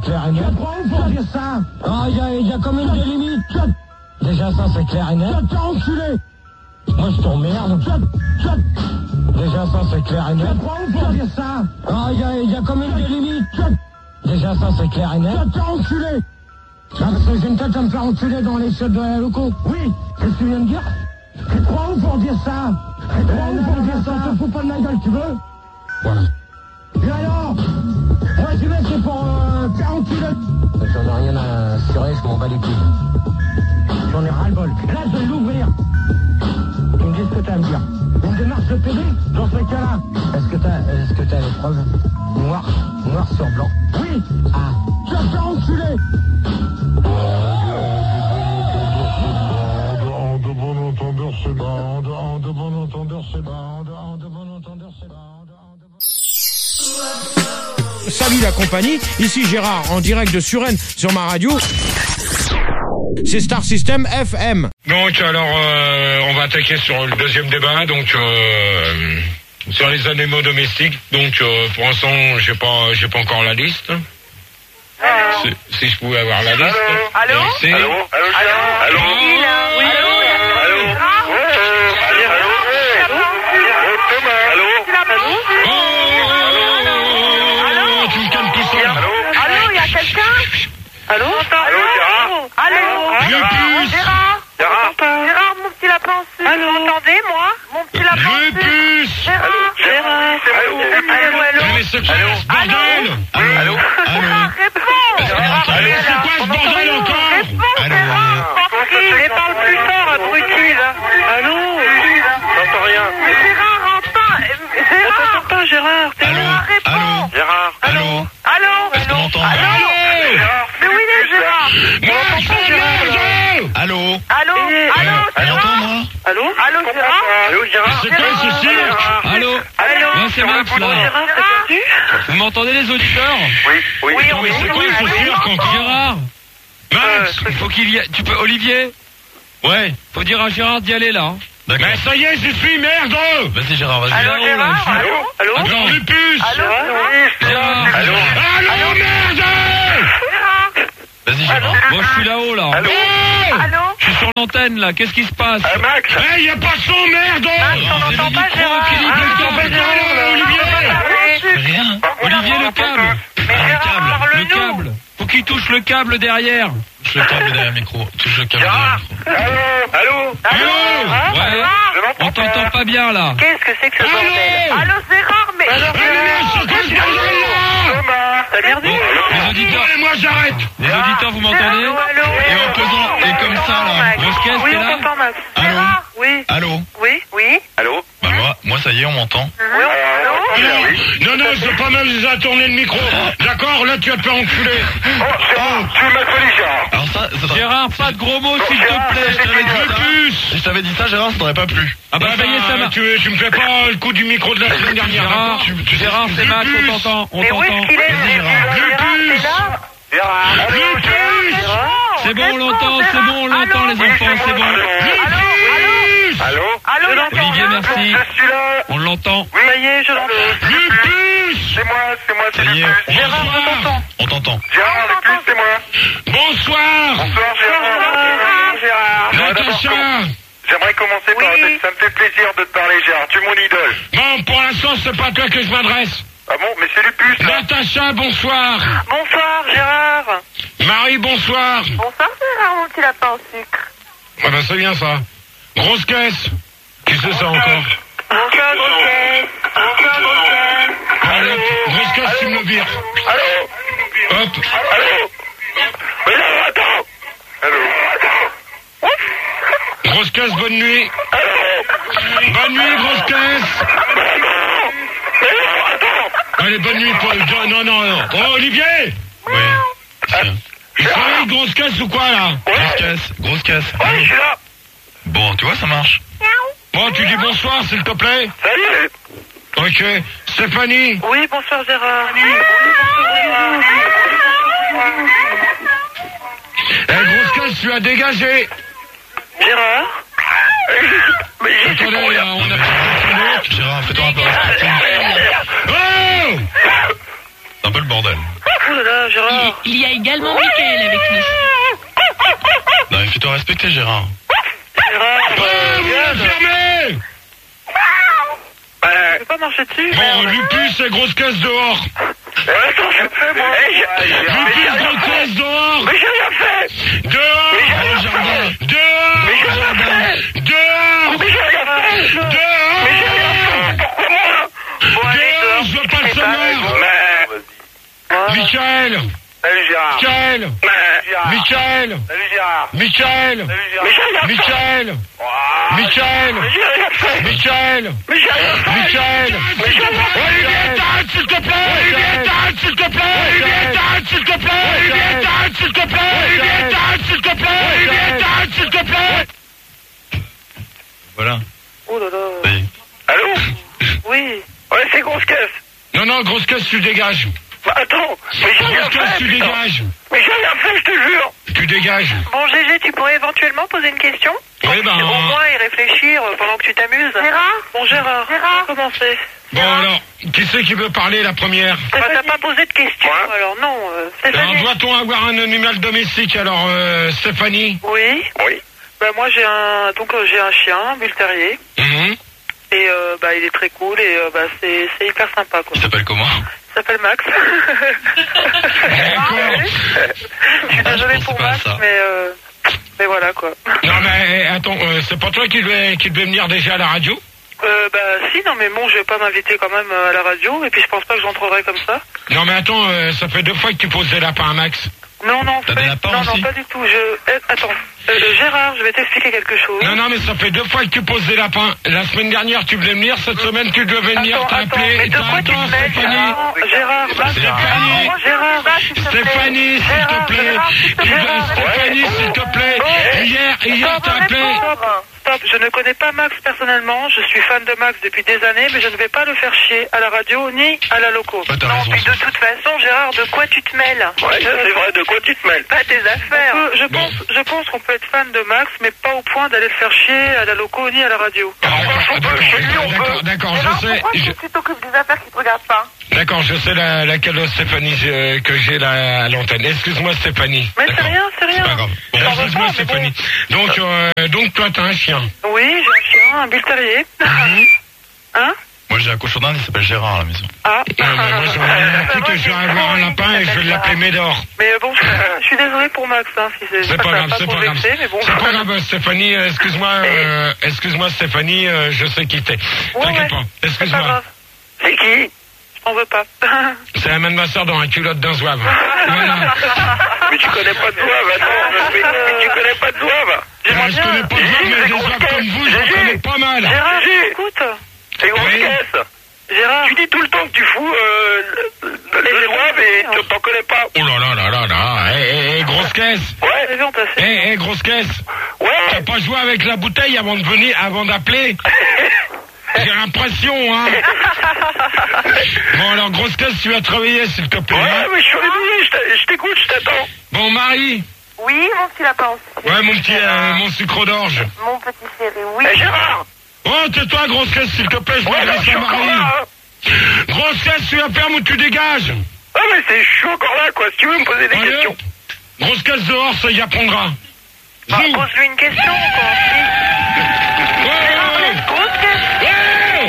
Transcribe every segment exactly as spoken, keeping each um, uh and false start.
clair et net. Pourquoi vous pour dire ça? Ah, il y a, y a quand même des limites. Déjà, ça, c'est clair et net. T'as enculé. Moi, je t'emmerde. Déjà, ça, c'est clair et net. Pourquoi vous pour dire ça? Ah, il y a, y a quand même des limites. Déjà, ça, c'est clair et net. T'as enculé. Ah, parce que j'ai une tête à me faire enculer dans les chiottes de la locaux. Oui, qu'est-ce que tu viens de dire? Pourquoi vous pour dire ça? Pourquoi vous pour dire ça? On te fout pas de ma gueule, tu veux? Voilà. Et alors? Moi, j'y vais, c'est pour euh, faire enculer. J'en ai rien à cirer, je m'en bats les couilles. J'en ai ras-le-bol. Là, je vais l'ouvrir. Tu me dis ce que t'as à me dire. Une démarche de P D? Dans ce cas-là. Est-ce que t'as, est-ce que t'as les preuves? Noir, noir sur blanc. Oui. Ah. Tu vas faire enculer. En de bon entendeur, c'est bas. En de bon entendeur, c'est bas. En de bon entendeur, c'est bas. Salut la compagnie, ici Gérard en direct de Suresnes sur ma radio. C'est Star System F M. Donc alors, euh, on va attaquer sur le deuxième débat, donc euh, sur les animaux domestiques. Donc euh, pour l'instant, j'ai pas, j'ai pas encore la liste. Si, si je pouvais avoir la liste. Allô? Merci. Allô? Allô? Allô? Oui. Allô? Allô? Allô, Gérard? Allô? Lupus! Gérard? Gérard? Gérard, mon petit lapin en sucre. Allô? Vous m'entendez, moi? Mon petit lapin en sucre. Lupus! Gérard? Gérard? Allô? Allô? Allô? Mais c'est quoi ce bordel? Allô? Gérard, réponds! Gérard, allô? C'est quoi ce bordel encore? Réponds, Gérard! Mais parle plus fort, abruti, là. Allô? J'entends rien. Gérard, entends! Gérard! On t'entend pas, Gérard. Gérard, réponds! Gérard? Allô? Allô? Est-ce qu'on m'entend? Allô? Mais où il est, Gérard? Moi, je suis Gérard! Allô? Allô? Allô? Elle entend, moi? Allô? Allô, Gérard? Allô, Gérard? C'est quoi ce cirque? Allô? Allô? Ouais, c'est Max, là. Gérard, t'as perdu? Vous m'entendez, les auditeurs? Oui, oui. Oui, Non, mais oui, c'est quoi oui, ce oui, cirque oui. encore? Gérard? Max! Il faut qu'il y ait... Tu peux... Olivier? Ouais. Faut dire à Gérard d'y aller, là. hein. Mais ça y est, j'y suis, merde! Vas-y, Gérard, vas-y. Allô, Là-haut, là, Gérard? je suis- Allô? Allô? Attends, Lupus! Allô? Gérard. Allô? Allô, merde! Gérard? Vas-y, Gérard. Bon, je suis là-haut, là. Allô? Allô? Je suis sur l'antenne, là. Qu'est-ce qui se passe? Max! Eh, y a pas de son, merde! Max, on n'entend pas, Gérard. qui dit Ah, que on t'en n'entend fais pas, quoi, Gérard. là, Olivier? On n'entend pas. Rien. On Olivier, le n'entend câble. pas. Mais Ah, Gérard, le câble. Le parle-nous. câble. Faut qu'il touche le câble derrière. Touche le câble derrière le micro. Touche le câble derrière le micro. Allô? Allô? Hein, Ouais. Gérard? On t'entend pas bien, là. Qu'est-ce que c'est que ce Allô? bordel? Allô, Gérard, mais... Allô, merde, c'est quoi ce bordel-là? T'as perdu? Les auditeurs, Allez, moi, j'arrête! les auditeurs, vous m'entendez? Allô, allô? Et en faisant, et comme ça, là. Grosse caisse, Oui, t'es on là? t'entend, Max. Allô? Gérard? Oui. Allô? Oui. Oui. Allô? Bah, moi, moi, ça y est, on m'entend. Oui, on Non, non, non, c'est pas mal à tourner le micro. D'accord, là, tu vas te faire enculer. Oh, c'est bon, tu m'as collé, Gérard. Alors ça, ça t'a- Gérard, pas de gros mots s'il te plaît. je t'avais dit ça. Lupus! Si je t'avais dit ça, Gérard, ça t'aurait pas plu. Ah bah ça y est, ça marche. tu, tu me fais pas le coup du micro de la semaine dernière. Gérard, d'accord? Tu- tu- Gérard, c'est Max, on Lupus! t'entend, on Mais où t'entend. est-ce qu'il est, Vas-y, Gérard? Gérard. Gérard, Lupus! t'es là? Gérard! Lupus! Gérard, C'est bon, on réponds, l'entend, c'est Gérard. bon, on l'entend, Allô? les enfants, c'est bon. Allô? Lupus! Allô? Allô? Allô? Olivier, merci. Je suis là! On l'entend. Oui, ça y est, je l'entends. Lupus! C'est moi, c'est moi, c'est Ça y est, Lupus. on Gérard, je t'entend. t'entends. On t'entend. Gérard, Lupus, c'est moi. Bonsoir! Bonsoir, Gérard. Gérard. Natacha! J'aimerais commencer par... Oui. Ça me fait plaisir de te parler, Gérard. Tu es mon idole. Bon, pour l'instant, c'est pas à toi que je m'adresse. Ah bon? Mais c'est Lupus, là. Natacha, bonsoir. Bonsoir, Gérard. Marie, bonsoir. Bonsoir, Gérard, mon petit lapin au sucre. Ah ben, c'est bien ça. Grosse caisse. Qui c'est ça encore? Bonsoir, Grosse. Bonsoir, Grosse. Allez, grosse caisse, tu me le vires. Allô? Hop. Allô? Mais non, attends. Allô? Grosse caisse, bonne nuit. Allô? Bonne nuit, grosse caisse. Allez, bonne nuit, Paul. Non, non, non. Oh, Olivier! Oui. Tiens. Il travaille grosse caisse ou quoi, là? Grosse caisse, grosse caisse. Oui, je suis là. Bon, tu vois, ça marche. Bon, tu dis bonsoir, s'il te plaît. Salut. Ok. Stéphanie? Oui, bonsoir, Gérard. Oui, Eh, grosse caisse, tu as dégagé. Gérard. Mais Attendez, là, on a pas Gérard, fais-toi un peu respecter. Oh! C'est un peu le bordel. Oh là là, Gérard. Il, il y a également Mickaël avec nous. Non, mais fais-toi respecter, Gérard. Gérard, euh, viens. Fermez. Je vais pas marcher dessus. Bon, Lupus et grosse caisse dehors. Attends, je fais moi. Lupus, grosse caisse dehors. Mais j'ai rien fait. Dehors. Mais j'ai rien Jardin. fait. Dehors. Mais j'ai rien fait. Dehors. Mais j'ai rien fait. Dehors. Mais j'ai rien fait. Pourquoi moi? Bon, allez, Dehors, dehors. je veux pas le C'est savoir. Mais... Michael. Salut Gérard. Michael. Gérard. Michael. Salut Gérard. Michael. Salut Gérard. Mais j'ai rien fait. Michael. Michael. Mais j'ai rien fait. Michael. Mais j'ai rien fait. Michael. Mais j'ai rien fait. Olivier, t'arrêtes, s'il te plaît. Olivier, t'arrêtes, s'il te plaît. Olivier, t'arrêtes, s'il te plaît. Olivier, t'arêtes, s'il te plaît. Olivier, t'arêtes, s'il te plaît. Olivier, t'arêtes, s'il te plaît. Voilà. Oh là là. Oui. Allô? Oui. Ouais, c'est grosse caisse. Non, non, grosse caisse, tu dégages. Bah, attends. Mais j'ai rien Grosse caisse, fait. tu putain. dégages. Mais j'ai rien fait, je te jure. Tu dégages. Bon, Gégé, tu pourrais éventuellement poser une question? Oui, ben. Au moins y réfléchir euh, pendant que tu t'amuses. Gérard? Bon, Gérard. Gérard? Comment c'est? Bon, alors, qui c'est qui veut parler la première? Bah, t'as pas posé de question, Ouais. alors non. Euh, Alors, Stéphanie. doit-on avoir un animal domestique? Alors, euh, Stéphanie? Oui. Oui. Bah, moi, j'ai un, donc, euh, j'ai un chien, un bull terrier. Mhm. Et, euh, bah, il est très cool et, euh, bah, c'est, c'est hyper sympa, quoi. Il s'appelle comment? Il s'appelle Max. D'accord. Je suis désolée pensais pour pas à Max, ça. mais, euh, mais voilà, quoi. Non, mais attends, euh, c'est pas toi qui devais, qui devais venir déjà à la radio? Euh, bah, si, non, mais bon, je vais pas m'inviter quand même euh, à la radio, et puis je pense pas que j'entrerai comme ça. Non, mais attends, euh, ça fait deux fois que tu poses des lapins à Max. Non, non, T'as pas- des lapins non, non, aussi pas du tout. Je... eh, attends, euh, Gérard, je vais t'expliquer quelque chose. Non, non, mais ça fait deux fois que tu poses des lapins. La semaine dernière, tu voulais venir. Cette semaine, tu devais venir. Attends, T'as attends, appelé. mais de quoi tu Attends, te mêles, Stéphanie. Gérard? Gérard, va, Stéphanie. Gérard, va, s'il te plaît. Stéphanie, s'il Gérard, te plaît. Gérard, s'il te Tu plaît. dois- Stéphanie, s'il te plaît. Oh. Hier, hier, Stop, t'as appelé. Stop, stop, je ne connais pas Max personnellement, je suis fan de Max depuis des années, mais je ne vais pas le faire chier à la radio ni à la loco. Ouais, t'as non, raison, puis ça. de toute façon, Gérard, de quoi tu te mêles? Ouais, ça c'est vrai, de quoi tu te mêles? Pas tes affaires. On peut- je Bon. pense, je pense qu'on peut être fan de Max, mais pas au point d'aller le faire chier à la loco ni à la radio. Ah, D'accord, d'accord, chez lui, on d'accord, peut. d'accord, Gérard, je sais. pourquoi je- tu t'occupes des affaires qui te regardent pas? D'accord, je sais la, laquelle Stéphanie euh, que j'ai là à l'antenne. Excuse-moi, Stéphanie. Mais c'est D'accord. rien, c'est rien. C'est pas grave. Bon, J'en veux Excuse-moi, pas, mais bon. Stéphanie. Donc, euh, donc, toi, t'as un chien. Oui, j'ai un chien, un bull terrier. Hein? Moi, j'ai un cochon d'Inde, il s'appelle Gérard à la maison. Ah. Non, mais moi, j'en ai rien à foutre, je vais avoir un lapin et je vais l'appeler Médor. Mais bon, je, je suis désolée pour Max, hein, si c'est C'est pas, pas ça va grave, c'est trop pas grave. vexer, mais bon. C'est pas grave, Stéphanie, euh, excuse-moi, euh, excuse-moi, Stéphanie, euh, je sais qui t'es. Ouais, T'inquiète ouais, pas, c'est pas excuse-moi. grave. C'est qui? Je t'en veux pas. C'est la même ma soeur dans un culotte d'un zouave. Voilà. Mais tu connais pas de zouave, attends. Mais, mais tu connais pas de zouave. Euh, je connais pas de zouave, mais des zouaves comme vous, j'en connais pas mal. Gérard, Gégé. écoute. C'est grosse Oui. caisse. Gérard. Tu dis tout le temps que tu fous euh, le, le, le zouave et tu t'en connais pas. Oh là là là là là, eh, eh, eh, grosse caisse. Ouais, J'ai vu, on t'a Eh, fait. eh, grosse caisse. T'as ouais. pas joué avec la bouteille avant de venir, avant d'appeler? J'ai l'impression, hein. Bon, alors, grosse caisse, tu vas travailler, s'il te plaît. Ouais, hein. mais je suis réveillé, je t'a- je t'écoute, je t'attends. Bon, Marie. Oui, mon petit lapin aussi. Ouais, mon petit, euh, mon sucre d'orge. Mon petit chéri, oui. Eh Gérard. Oh, tais-toi, grosse caisse, s'il te plaît, je Ouais, là, je m'adresse suis à encore Marie. là. Hein. Grosse caisse, tu la fermes ou tu dégages? Ah, mais c'est, je suis encore là, quoi. Si tu veux me poser des Allez. questions. Grosse caisse dehors, ça y apprendra. Bah, Zou. pose-lui une question, quoi. Ouais, ouais, ouais. Grosse caisse. Ouais.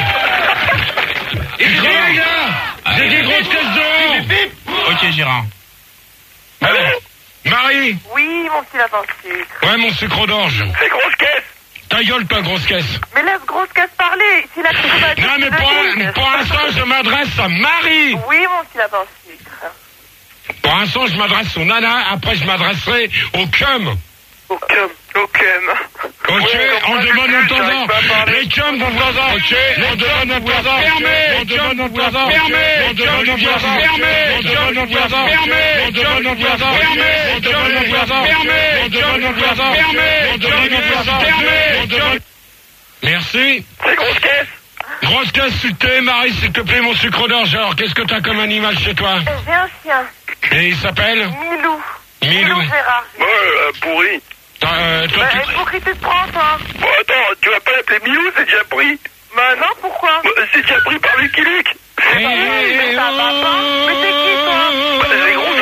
Il travaille, là. J'ai dit grosse caisse dehors. Ok, Gérard. Allez. Marie. Oui, mon petit lapin sucre. Ouais, mon sucre d'orge. C'est grosse caisse. Ta gueule, ta grosse caisse. Mais laisse grosse caisse parler. Si la question va Non, mais pour, pour l'instant, je m'adresse à Marie. Oui, mon petit lapin sucre. Pour l'instant, je m'adresse au nana. Après, je m'adresserai au cum. Au cum. Au cum. Ok, Ouais, on moi, demande je un sais, temps j'arrive pas à parler. Les cums vont voisins. Ok, on demande un voisin. Fermé. On demande un voisin. Fermé. On demande un voisin. Fermé. On demande un voisin. Fermé. On demande un voisin. Fermé. On demande un voisin. Fermé. On demande un voisin. Fermé. On demande un voisin. Fermé. On demande. Merci. C'est grosse caisse. Grosse caisse, s'il te plaît, Marie, s'il te plaît, mon sucre d'orge. Alors, qu'est-ce que t'as comme animal chez toi? J'ai un chien. Et il s'appelle Milou. Milou. Gérard. Ouais, euh, pourri. T'as, euh, toi, Bah, tu... pour qui tu te prends, toi? Bon, attends, tu vas pas l'appeler Milou, c'est déjà pris. Bah non, pourquoi? Bah, c'est déjà pris par Lucky Luke. Eh, eh, eh, ça va pas. Mais c'est qui, toi? oh, Bah, c'est grosse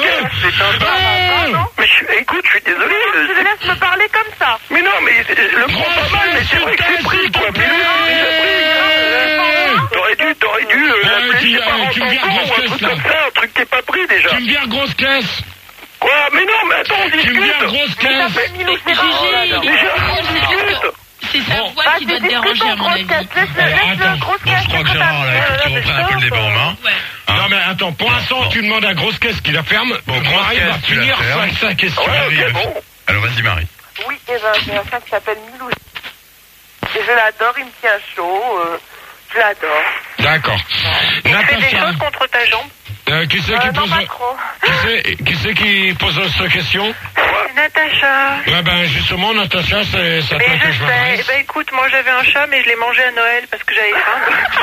suis désolé. Tu le laisses me parler comme ça. Mais non, mais le prends pas mal, mais c'est vrai que c'est pris, quoi. Mais t'aurais dû, t'aurais dû l'appeler par en tampon ou un truc comme ça, un truc qui est pas pris déjà. Tu me viens grosse caisse. Quoi? Mais non, mais attends, on discute. Tu me viens grosse caisse. C'est sa voix qui doit te déranger à mon avis. Bon, attends, bon, je crois que Gérard, là, il faut qu'il reprenne un peu le débat en main. Hein? Non mais attends, pour l'instant tu demandes à grosse caisse qui la ferme. Bon, grosse Marie caisse, va tu la finir fermes. sa, sa question. Ouais, ok, bon. Alors vas-y Marie. Oui, et ben, j'ai un chat qui s'appelle Milou. Et je l'adore, il me tient chaud. Euh, je l'adore. D'accord. Il fait des Natacha, choses contre ta jambe. euh, qui c'est Euh, qui non, pose pas trop. qui c'est qui c'est qui pose cette question? C'est Natacha. Ouais ben justement Natacha, c'est ça Mais toi que je je sais. m'adresse. Eh ben écoute, moi j'avais un chat, mais je l'ai mangé à Noël parce que j'avais faim.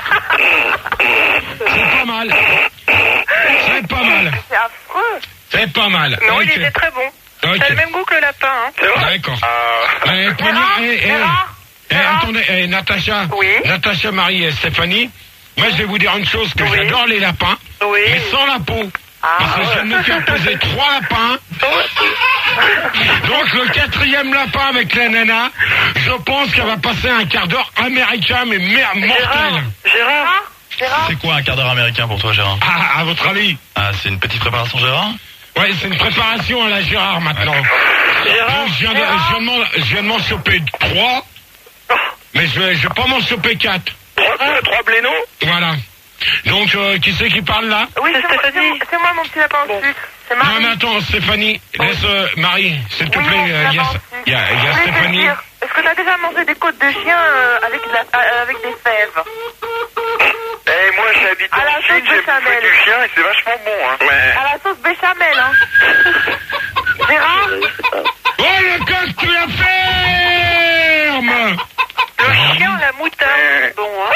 C'est pas mal. C'est pas mal. C'est affreux. C'est pas mal. Non, Ok. il était très bon. Ok. T'as le même goût que le lapin, hein. C'est vrai? D'accord. Euh... Eh, Pognon, Gérard, eh, eh, Gérard, eh, Gérard. attendez, eh, Natacha, Oui. Natacha, Marie et Stéphanie, moi je vais vous dire une chose, que Oui. j'adore les lapins, Oui. mais sans la peau. Parce que je viens de me faire poser trois lapins. Donc le quatrième lapin avec la nana, je pense qu'elle va passer un quart d'heure américain, mais merde, mortel. Gérard. Gérard. Gérard, C'est quoi un quart d'heure américain pour toi Gérard? Ah, à votre avis? Ah, c'est une petite préparation Gérard? Ouais, c'est une préparation à la Gérard maintenant. Gérard. Donc, je viens de, je viens de m'en- je viens de m'en choper trois, mais je vais, je vais pas m'en choper quatre. Trois, trois, trois blénos? Voilà. Donc, euh, qui c'est qui parle là? oui, c'est c'est moi, Stéphanie. c'est- c'est moi mon petit lapin au sucre. C'est Non, Marie. mais attends, Stéphanie, laisse euh, Marie, s'il te Oui, plaît. mon petit euh, Il y a, lapin au il y a, il y a sucre. Je voulais te Stéphanie. dire, est-ce que t'as déjà mangé des côtes de chien euh, avec, de la, euh, avec des fèves? Eh, moi j'habite À la en Chine, sauce j'ai béchamel. bouffé du chien et c'est vachement bon, hein. Mais... À la sauce béchamel, hein. Gérard, Oh, le coq, tu la fermes! Le chien, la moutarde. Bon, hein.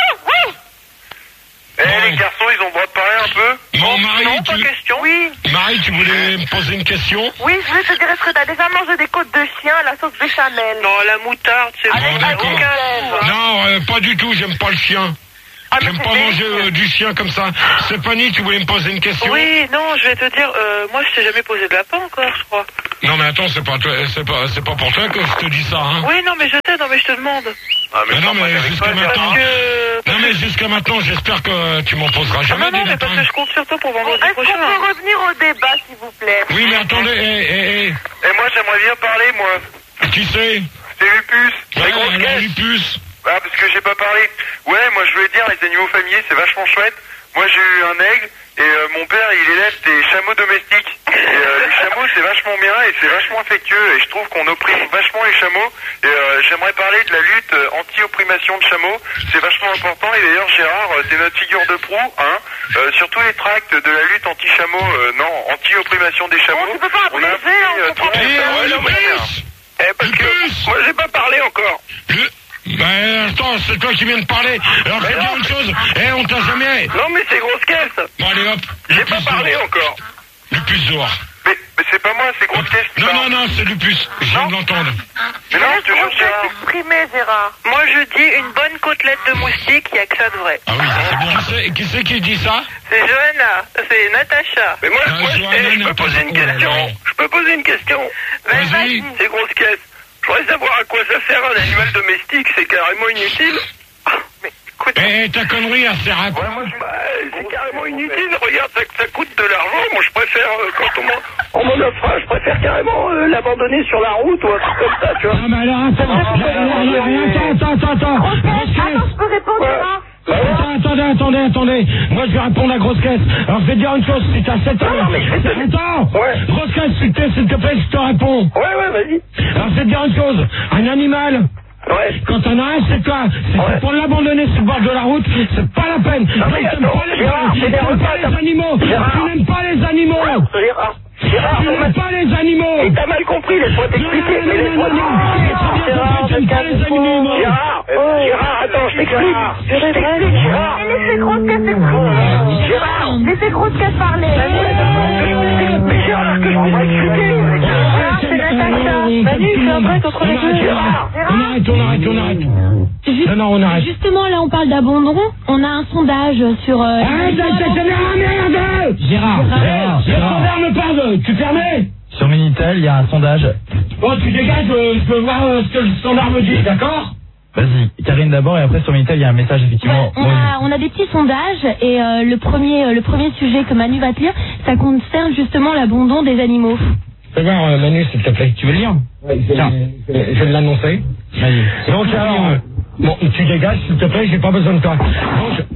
Eh, les garçons, ils ont le droit de parler un peu? Bon, Marie, Non, pas tu, question. oui, Marie, tu voulais me poser une question? oui, je voulais te dire, est-ce que t'as déjà mangé des côtes de chien à la sauce béchamel? Non, la moutarde, c'est Allez, bon. Bon, d'accord. Aucun lèvre. Non, euh, pas du tout, j'aime pas le chien. Ah, mais J'aime c'est pas manger délicieux. euh, du chien comme ça. Stéphanie, tu voulais me poser une question? Oui, non, je vais te dire, euh, moi je t'ai jamais posé de lapin encore, je crois. Non, mais attends, c'est pas, toi- c'est pas, c'est pas pour toi que je te dis ça, hein. Oui, non, mais je sais, non, mais je te demande. Ah, Mais non, mais avec jusqu'à toi, maintenant. Parce que... Non, mais jusqu'à maintenant, j'espère que tu m'en poseras Ah, jamais non, non, des mais parce lapins. que je compte sur toi pour vendredi Est-ce qu'on prochain. peut revenir au débat, s'il vous plaît? Oui, mais attendez, eh, eh, Et moi, j'aimerais bien parler, moi. eh, qui c'est? C'est Lupus. Ouais, Les grosses alors, caisses. Lupus. Ah, parce que j'ai pas parlé. Ouais, moi, je voulais dire, les animaux familiers, c'est vachement chouette. Moi, j'ai eu un aigle, et euh, mon père, il élève des chameaux domestiques. Et euh, les chameaux, c'est vachement bien, et c'est vachement affectueux, et je trouve qu'on opprime vachement les chameaux. Et euh, j'aimerais parler de la lutte euh, anti-opprimation de chameaux. C'est vachement important, et d'ailleurs, Gérard, euh, c'est notre figure de proue, hein. Euh, sur tous les tracts de la lutte anti-chameaux, euh, non, anti-opprimation des chameaux. Bon, tu peux pas on a abrégé, appris, on euh, comprend tout le Eh, monde. oh, Ouais, non, mais Lupus! Eh, parce que Lupus! moi, j'ai pas parlé encore. Le- Ben, attends, c'est toi qui viens de parler. Alors, je vais Mais dire non. une chose. Eh, on t'a jamais... Non, mais c'est grosse caisse. Bon, allez, hop. J'ai pas Lupus parlé dehors. encore. Lupus dehors. Mais, mais c'est pas moi, c'est grosse caisse. qui Non, parle. non, non, c'est Lupus. Je viens de l'entendre. Mais non, Laisse je te jure, Rochette Gérard. s'exprimer, Gérard. Moi je dis une bonne côtelette de moustique, il y a que ça de vrai. Ah oui, c'est bien. Qui c'est, qui c'est qui dit ça? C'est Johanna, c'est Natacha. Mais moi, Ah, moi, je, Johanna, eh, je peux n'importe poser une quoi, question. ouais. Je peux poser une question. Vas-y. Vas-y. C'est grosse caisse. Je voudrais savoir à quoi ça sert un animal domestique. C'est carrément inutile. Mais écoute, Eh, ta connerie, elle sert à quoi? Bah, c'est carrément inutile. Regarde, ça, ça coûte de l'argent. Moi, je préfère, euh, quand on m'en, on m'en offre un, je préfère carrément euh, l'abandonner sur la route ou un truc comme ça, tu vois. Non, mais alors, attends, attends, attends, attends, attends. Grosse caisse. Attends, je peux répondre, Ouais. Gérard? Attends, attendez, attendez, attendez. Moi, je vais répondre à grosse caisse. Alors, je vais te dire une chose. Si t'as sept ans. Non, mais je vais te- Attends. Ouais. Grosse caisse, s'il te, s'il te plaît, je te réponds. Ouais, ouais, vas-y. Alors, je vais te dire une chose. Un animal, Ouais. quand t'en as un, c'est toi. Si Ouais. c'est pour l'abandonner sur le bord de la route, c'est pas la peine. Non, Donc, mais t'aimes attends, pas les, Gérard, tu c'est des n'aimes repas, pas les t'as- animaux. Gérard. Tu n'aimes pas les animaux. Gérard. Gérard, Tu on m'a n'aimes pas les animaux. Et t'as mal compris, laisse-moi t'expliquer. Non, non, mais non, laisse-moi non, non, non. t'expliquer. C'est bien Gérard, compris, tu n'aimes pas les animaux. Gérard, euh, Gérard, attends, je t'explique. Je t'explique, Gérard. Laissez grosse caisse s'exprimer. Gérard. Laissez grosse caisse parler. Mais Gérard, que je puisse expliquer. Gérard, c'est Natacha. Manu, fais un break entre les deux. Gérard. On arrête, on arrête, on arrête. Non, non, on arrête. Justement, là, on parle d'abandon. On a un sondage sur... Euh, Arrête, arrête, arrête, merde. Gérard, Gérard, Gérard, me parle. Tu fermais? Sur Minitel, il y a un sondage. Bon, tu dégages, euh, je veux voir euh, ce que le standard me dit, d'accord? Vas-y, Karine d'abord, et après sur Minitel, il y a un message effectivement. Ouais, on, a, on a des petits sondages, et euh, le, premier, euh, le premier sujet que Manu va te lire, ça concerne justement l'abandon des animaux. Fais voir, euh, Manu, s'il te plaît. Tu veux le lire? Oui, je, je, je vais l'annoncer. Vas-y. Donc, alors, euh, bon, tu dégages, s'il te plaît, j'ai pas besoin de toi. Donc,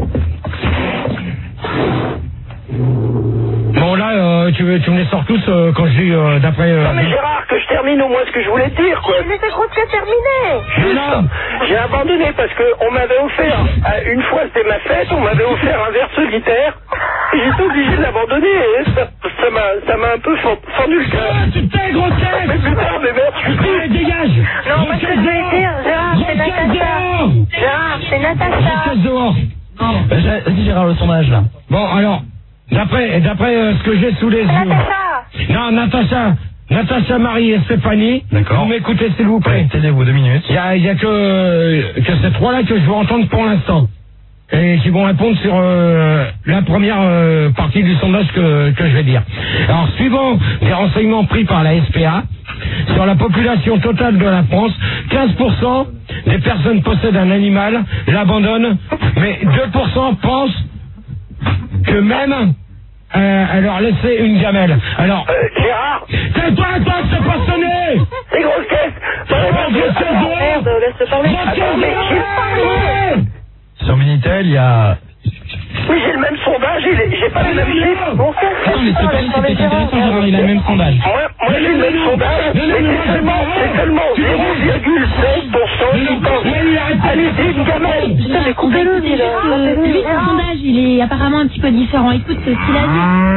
bon, là, euh, tu, tu me les sors tous euh, quand je dis euh, d'après... Euh, non, mais Gérard, que je termine au moins ce que je voulais dire, quoi. Mais c'est Grosse Caisse terminé. Juste, j'ai abandonné parce qu'on m'avait offert, euh, une fois c'était ma fête, on m'avait offert un verre solitaire, et j'étais obligé de l'abandonner, et ça, ça m'a, ça m'a un peu fendu le cœur. Ah, tu te tais, Grosse Caisse! Mais putain, mais merde, je suis pris. Allez, dégage! Non, moi, ce que je voulais dire, Gérard, c'est Natacha. Gérard, c'est Natacha. Grosse Caisse dehors! Vas-y Gérard, le sondage là. Bon, alors, d'après d'après euh, ce que j'ai sous les yeux... Natacha. Non, Natacha, Natacha, Marie et Stéphanie. D'accord. Vous m'écoutez, s'il vous plaît. Taisez-vous deux minutes. Il y a, y a que, que ces trois-là que je veux entendre pour l'instant. Et qui vont répondre sur euh, la première euh, partie du sondage que, que je vais dire. Alors, suivant les renseignements pris par la S P A, sur la population totale de la France, quinze pour cent des personnes possèdent un animal, l'abandonnent, mais deux pour cent pensent que même euh, à leur laisser une gamelle. Alors, Euh, Gérard, tais-toi, toi, c'est pas sonné! c'est Grosse Caisse. Grosse Caisse dehors! Merde, laisse parler. Grosse Caisse Attends, mais j'ai dehors! Sur Minitel, il y a... Oui, j'ai le même sondage, et les- j'ai pas les mêmes chiffres. Bon sang, Non, mais c'est pas, c'est peut-être intéressant, Gérard, il a le même sondage. Moi, moi j'ai le même sondage, mais c'est seulement, c'est seulement zéro virgule cinq pour cent qui pensent à laisser une gamelle. putain, mais coupez-le, dis là. Euh, lui, son sondage, il est apparemment un petit peu différent. Écoute ce qu'il a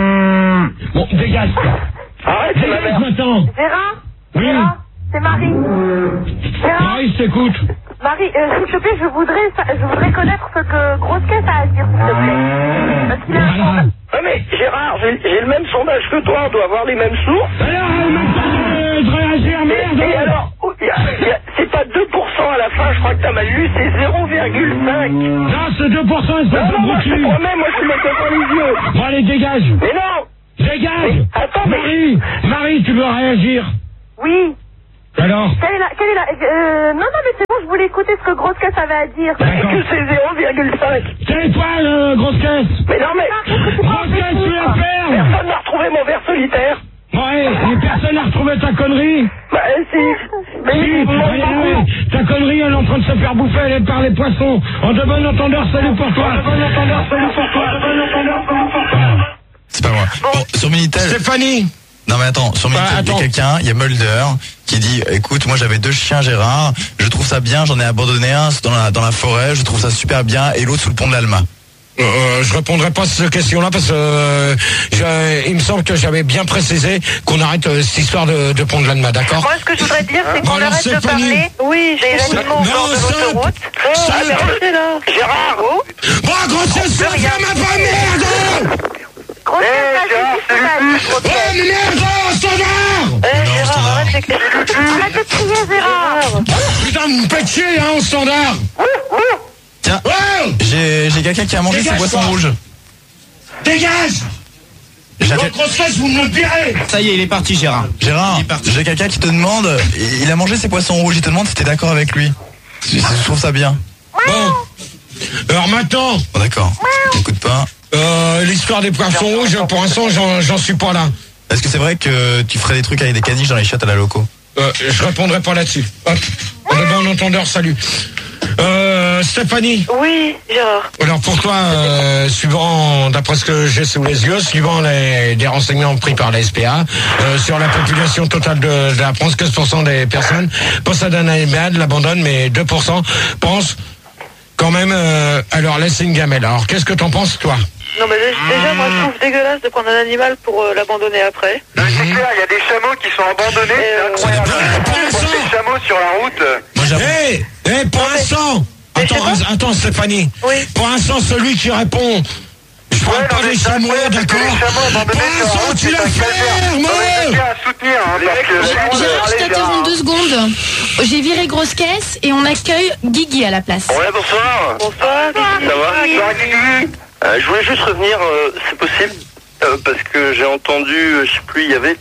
dit. Bon, dégage, toi. Arrête, c'est ma Dégage mère. maintenant. Gérard. Oui. Gérard, c'est Marie. Gérard. Marie, je t'écoute. Marie, euh, s'il te plaît, je voudrais, sa- je voudrais connaître ce que Grosse Caisse a à dire, s'il te plaît. Parce qu'il a Voilà. Ouais, mais Gérard, j'ai j'ai le même sondage que toi, on doit avoir les mêmes sources. Alors, maintenant, de réagir, Et, merde. et alors, oh, y a- y a- c'est pas deux pour cent à la fin, je crois que t'as mal lu, c'est zéro virgule cinq. Non, c'est deux pour cent, espèce Non, de non, moi je te broculi. promets, moi je te mets dans les yeux. Bon, allez, dégage. Mais non. Dégage. Mais attends, mais- Marie, Marie, tu veux réagir? Oui. Alors? Quelle est la, quelle est la, euh, non, non, mais c'est bon, je voulais écouter ce que Grosse Caisse avait à dire. C'est D'accord. que c'est zéro virgule cinq. Tais-toi, euh, grosse caisse. Mais non, mais Grosse caisse, tu la fermes. personne n'a retrouvé mon verre solitaire. Ouais, et personne n'a retrouvé ta connerie. Bah si. Mais Si, il me manque regardez, beaucoup. ta connerie, elle est en train de se faire bouffer, elle est par les poissons. En de bon entendeur, salut pour toi. En de bon entendeur, salut pour toi. En de bon entendeur, salut pour toi. C'est pas moi. Bon, sur Minitel... Stéphanie. Non mais attends, sur Minitel, Bah, il y a attends. quelqu'un, il y a Mulder, qui dit, écoute, moi j'avais deux chiens Gérard, je trouve ça bien, j'en ai abandonné un dans la, dans la forêt, je trouve ça super bien, et l'autre sous le pont de l'Alma. Euh, je répondrai pas à cette question-là parce que euh, je- il me semble que j'avais bien précisé qu'on arrête euh, cette histoire de, de pont de l'Alma, d'accord? Moi, ce que je voudrais dire, c'est Bon, qu'on alors, arrête de Stéphanie. parler. Oui, des animaux au Non, bord de stop. l'autoroute. Stop. Ah, mais arrêtez là. Gérard. Bon, grosse caisse, peut rien. ferme ma merde! Grosse Eh, Caisse, Gérard, vas-y, c'est c'est pas Lucu. dit, Grosse Oh, Caisse. mais merde, oh, standard! Eh, Non, Gérard, standard. arrête les Arrête de crier, Gérard. Putain, vous me faites chier, hein, au standard! Tiens, Oh! j'ai j'ai quelqu'un qui a mangé ses Dégage, poissons toi. rouges. Dégage! J'ai- Votre grosse caisse, vous me le direz! Ça y est, il est parti, Gérard. Gérard, Il est parti. j'ai quelqu'un qui te demande, il a mangé ses poissons rouges, il te demande si t'es d'accord avec lui. Je je trouve ça bien. Bon. Alors maintenant, Bon d'accord, écoute pas. euh, l'histoire des poissons rouges, pour l'instant, j'en, j'en suis pas là. Est-ce que c'est vrai que tu ferais des trucs avec des caniches dans les chiottes à la loco? Euh, je répondrai pas là-dessus. Hop. On est bon entendeur, salut. Euh, Stéphanie. Oui, Gérard. Alors pour toi, euh, suivant, d'après ce que j'ai sous les yeux, suivant les, les renseignements pris par la S P A, euh, sur la population totale de, de la France, quinze pour cent des personnes possèdent un animal, l'abandonnent, mais deux pour cent pensent quand même euh, à leur laisser une gamelle. Alors qu'est-ce que t'en penses, toi? Non, mais déjà, moi, je trouve dégueulasse de prendre un animal pour euh, l'abandonner après. Non, c'est clair, il y a des chameaux qui sont abandonnés, c'est incroyable. On voit des chameaux sur la route. Moi j'avoue. Hé, hey, pour l'instant, attends, attends, Stéphanie. Oui. Pour l'instant, celui qui répond, je parle Ouais, pas non, mais des c'est chameaux, incroyable, parce que d'accord? les chameaux abandonnés Pour sur la l'instant, route, tu c'est la un calvaire. fermes, Non, mais c'est ouais. bien à soutenir, hein, parce que... Gérard, je t'interromps deux secondes. J'ai viré Grosse Caisse et on accueille Guigui à la place. Ouais, bonsoir. Bonsoir, Guigui. Ça va? Bonsoir, Guigui. Euh, je voulais juste revenir, euh, c'est possible, euh, parce que j'ai entendu, euh, je sais plus, il y avait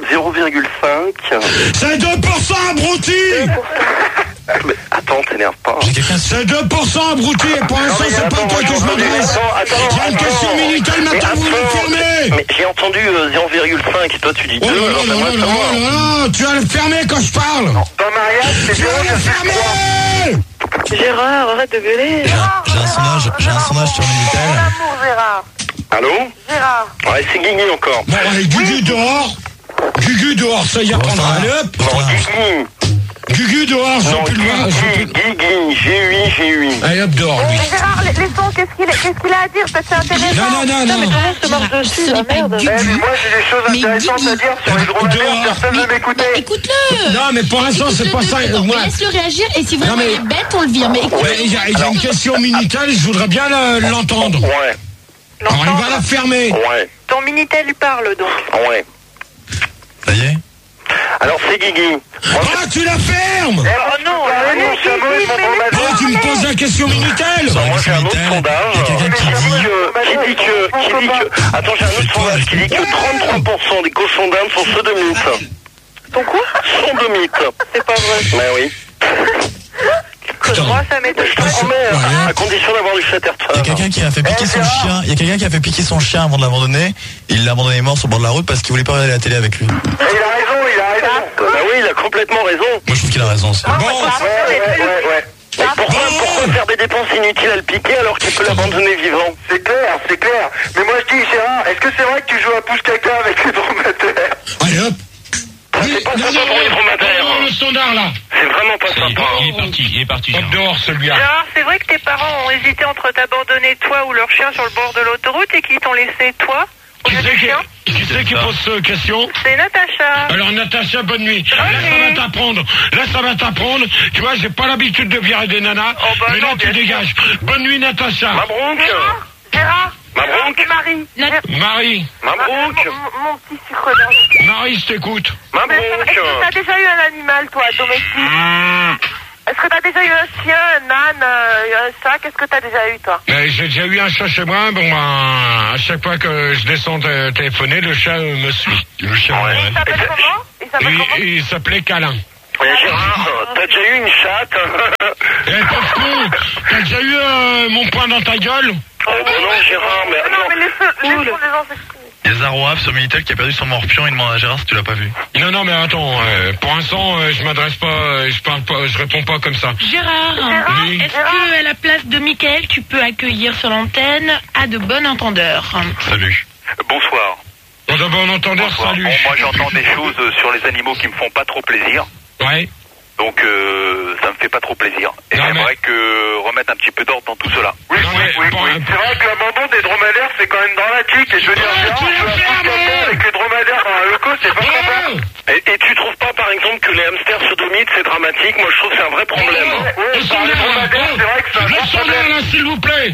zéro virgule cinq. C'est deux pour cent abruti. Mais attends, t'énerve pas. C'est deux pour cent abruti et pour l'instant c'est pas toi que je m'adresse. Il y a une question militaire maintenant, vous le fermez. Mais j'ai entendu euh, zéro virgule cinq et toi tu dis deux. Oh là là là là là là, tu vas le fermer quand je parle. Dans mariage, c'est Tu vas le fermer. Gérard, arrête de gueuler. J'ai un sondage, j'ai un sondage sur Minitel. Mon amour, Gérard. Allô? Gérard. Ouais, c'est Guigui encore. Bon, allez, Gugu dehors. Gugu dehors, ça y apprendra. Allez hop. Non, Guigui. Gugu dehors, je Non, peux le voir. Guigui, Guigui, G huit, G huit. Allez hop dehors, lui. Mais Gérard, les, les sons, qu'est-ce qu'il qu'est-ce qu'il a à dire? Peut-être c'est intéressant. Non, non, non, non. mais tout le monde se marche dessus, la merde. Eh, mais moi j'ai des choses intéressantes à dire sur les dromadaires, personne ne m'écoutait. Écoute-le. Non, mais pour l'instant, c'est pas ça. Moi, Laisse-le réagir et si vraiment Non, mais- il est bête, on le vire. Mais écoute. Ouais, il y a, il y a une question Minitel, je voudrais bien le- l'entendre. Ouais, Alors, il va la fermer. ouais, Ton Minitel lui parle donc. ouais. Ça y est? Alors c'est Guigui. Ah, tu la fermes. Oh non, Ah, mais mon chameau et mon dromadaire. Ah, tu me poses la question Minitel. Bah, moi j'ai un autre Minitel, sondage il y a quelqu'un qui qui dit dit- que, qui dit que, qui dit que, attends j'ai un autre sondage qui dit que trente-trois pour cent des cochons d'Inde sont sodomites. Ton quoi? Sodomites. C'est pas vrai. Bah oui. Moi, ça m'étonne Je te pas. promets, Ouais. à condition d'avoir du Il y a chatterton. quelqu'un qui a fait piquer son chien. Il y a quelqu'un qui a fait piquer son chien avant de l'abandonner. Il l'a abandonné mort sur le bord de la route parce qu'il voulait pas regarder la télé avec lui. Moi, Et il a raison, il a raison. Bah oui, il a complètement raison. je trouve qu'il a raison aussi. Bon, Ouais, ouais, ouais, ouais. Mais pourquoi, pourquoi faire des dépenses inutiles à le piquer alors qu'il peut l'abandonner vivant? C'est clair, c'est clair. Mais moi je dis, Gérard, est-ce que c'est vrai que tu joues à pouce caca avec les dromadaires? allez hop. C'est pas sympa pour les dromadaires. Oh, le standard là. C'est vraiment pas sympa. Il est parti, il est parti. Hop Gérard. dehors, celui-là. Gérard, c'est vrai que tes parents ont hésité entre t'abandonner toi ou leur chien sur le bord de l'autoroute et qu'ils t'ont laissé toi au Qui lieu c'est du qui, chien? qui, c'est qui pose cette question? C'est Natacha. Alors Natacha, bonne nuit. Là ça va t'apprendre. Là ça va t'apprendre. Tu vois, j'ai pas l'habitude de virer des nanas. Oh, bah mais non, là tu bien sûr. dégages. Bonne nuit Natacha. Mabrouk. Gérard, Gérard, Ma Gérard, bronque. c'est Marie. Nat- Marie. Mabrouk. Mon, mon petit sucre d'or. Marie, je t'écoute. Mais Est-ce Mabrouk. que t'as déjà eu un animal, toi, domestique? Mmh. Est-ce que t'as déjà eu un chien, un âne, euh, un chat? Qu'est-ce que t'as déjà eu, toi? Euh, J'ai déjà eu un chat chez moi. Bon, ben, à chaque fois que je descends de téléphoner, le chat euh, me suit. Le chat. Ouais. Il s'appelle comment? Il s'appelle Il, comment? il s'appelait Câlin. Mais Gérard, t'as déjà eu une chatte? Eh, pauvre con, t'as déjà eu euh, mon poing dans ta gueule? Oh non Gérard, mais Non, mais attends. laisse-le, laisse-le les gens s'exprimer. Il y a Zaroaf sur Minitel qui a perdu son morpion. Il demande à Gérard si tu l'as pas vu. Non, non, mais attends. euh, pour l'instant, euh, je m'adresse pas, euh, je parle pas, je réponds pas comme ça. Gérard, Oui. est-ce que à la place de Mickaël, tu peux accueillir sur l'antenne à de bon entendeur? Salut. Bonsoir. Bon, d'abord, on entendeur, Bonsoir. salut. Bon, moi j'entends des choses euh, sur les animaux qui me font pas trop plaisir. Ouais. Donc euh, ça me fait pas trop plaisir. Et Non, j'aimerais mais- que remettre un petit peu d'ordre dans tout cela. Oui, Non, oui, mais oui, bon, oui. un peu- C'est vrai que l'abandon des dromadaires c'est quand même dramatique. Et je veux dire, Ouais, Gérard, tu l'as je veux fait, un pouce mais- caca avec les dromadaires dans un loco, c'est pas sympa. Oh, Et, et tu trouves pas par exemple que les hamsters sodomites c'est dramatique? Moi je trouve que c'est un vrai problème. oh, Ouais, le par les sondeur, dromadaires, oh, c'est vrai que c'est un le grand sondeur, problème. là, s'il vous plaît.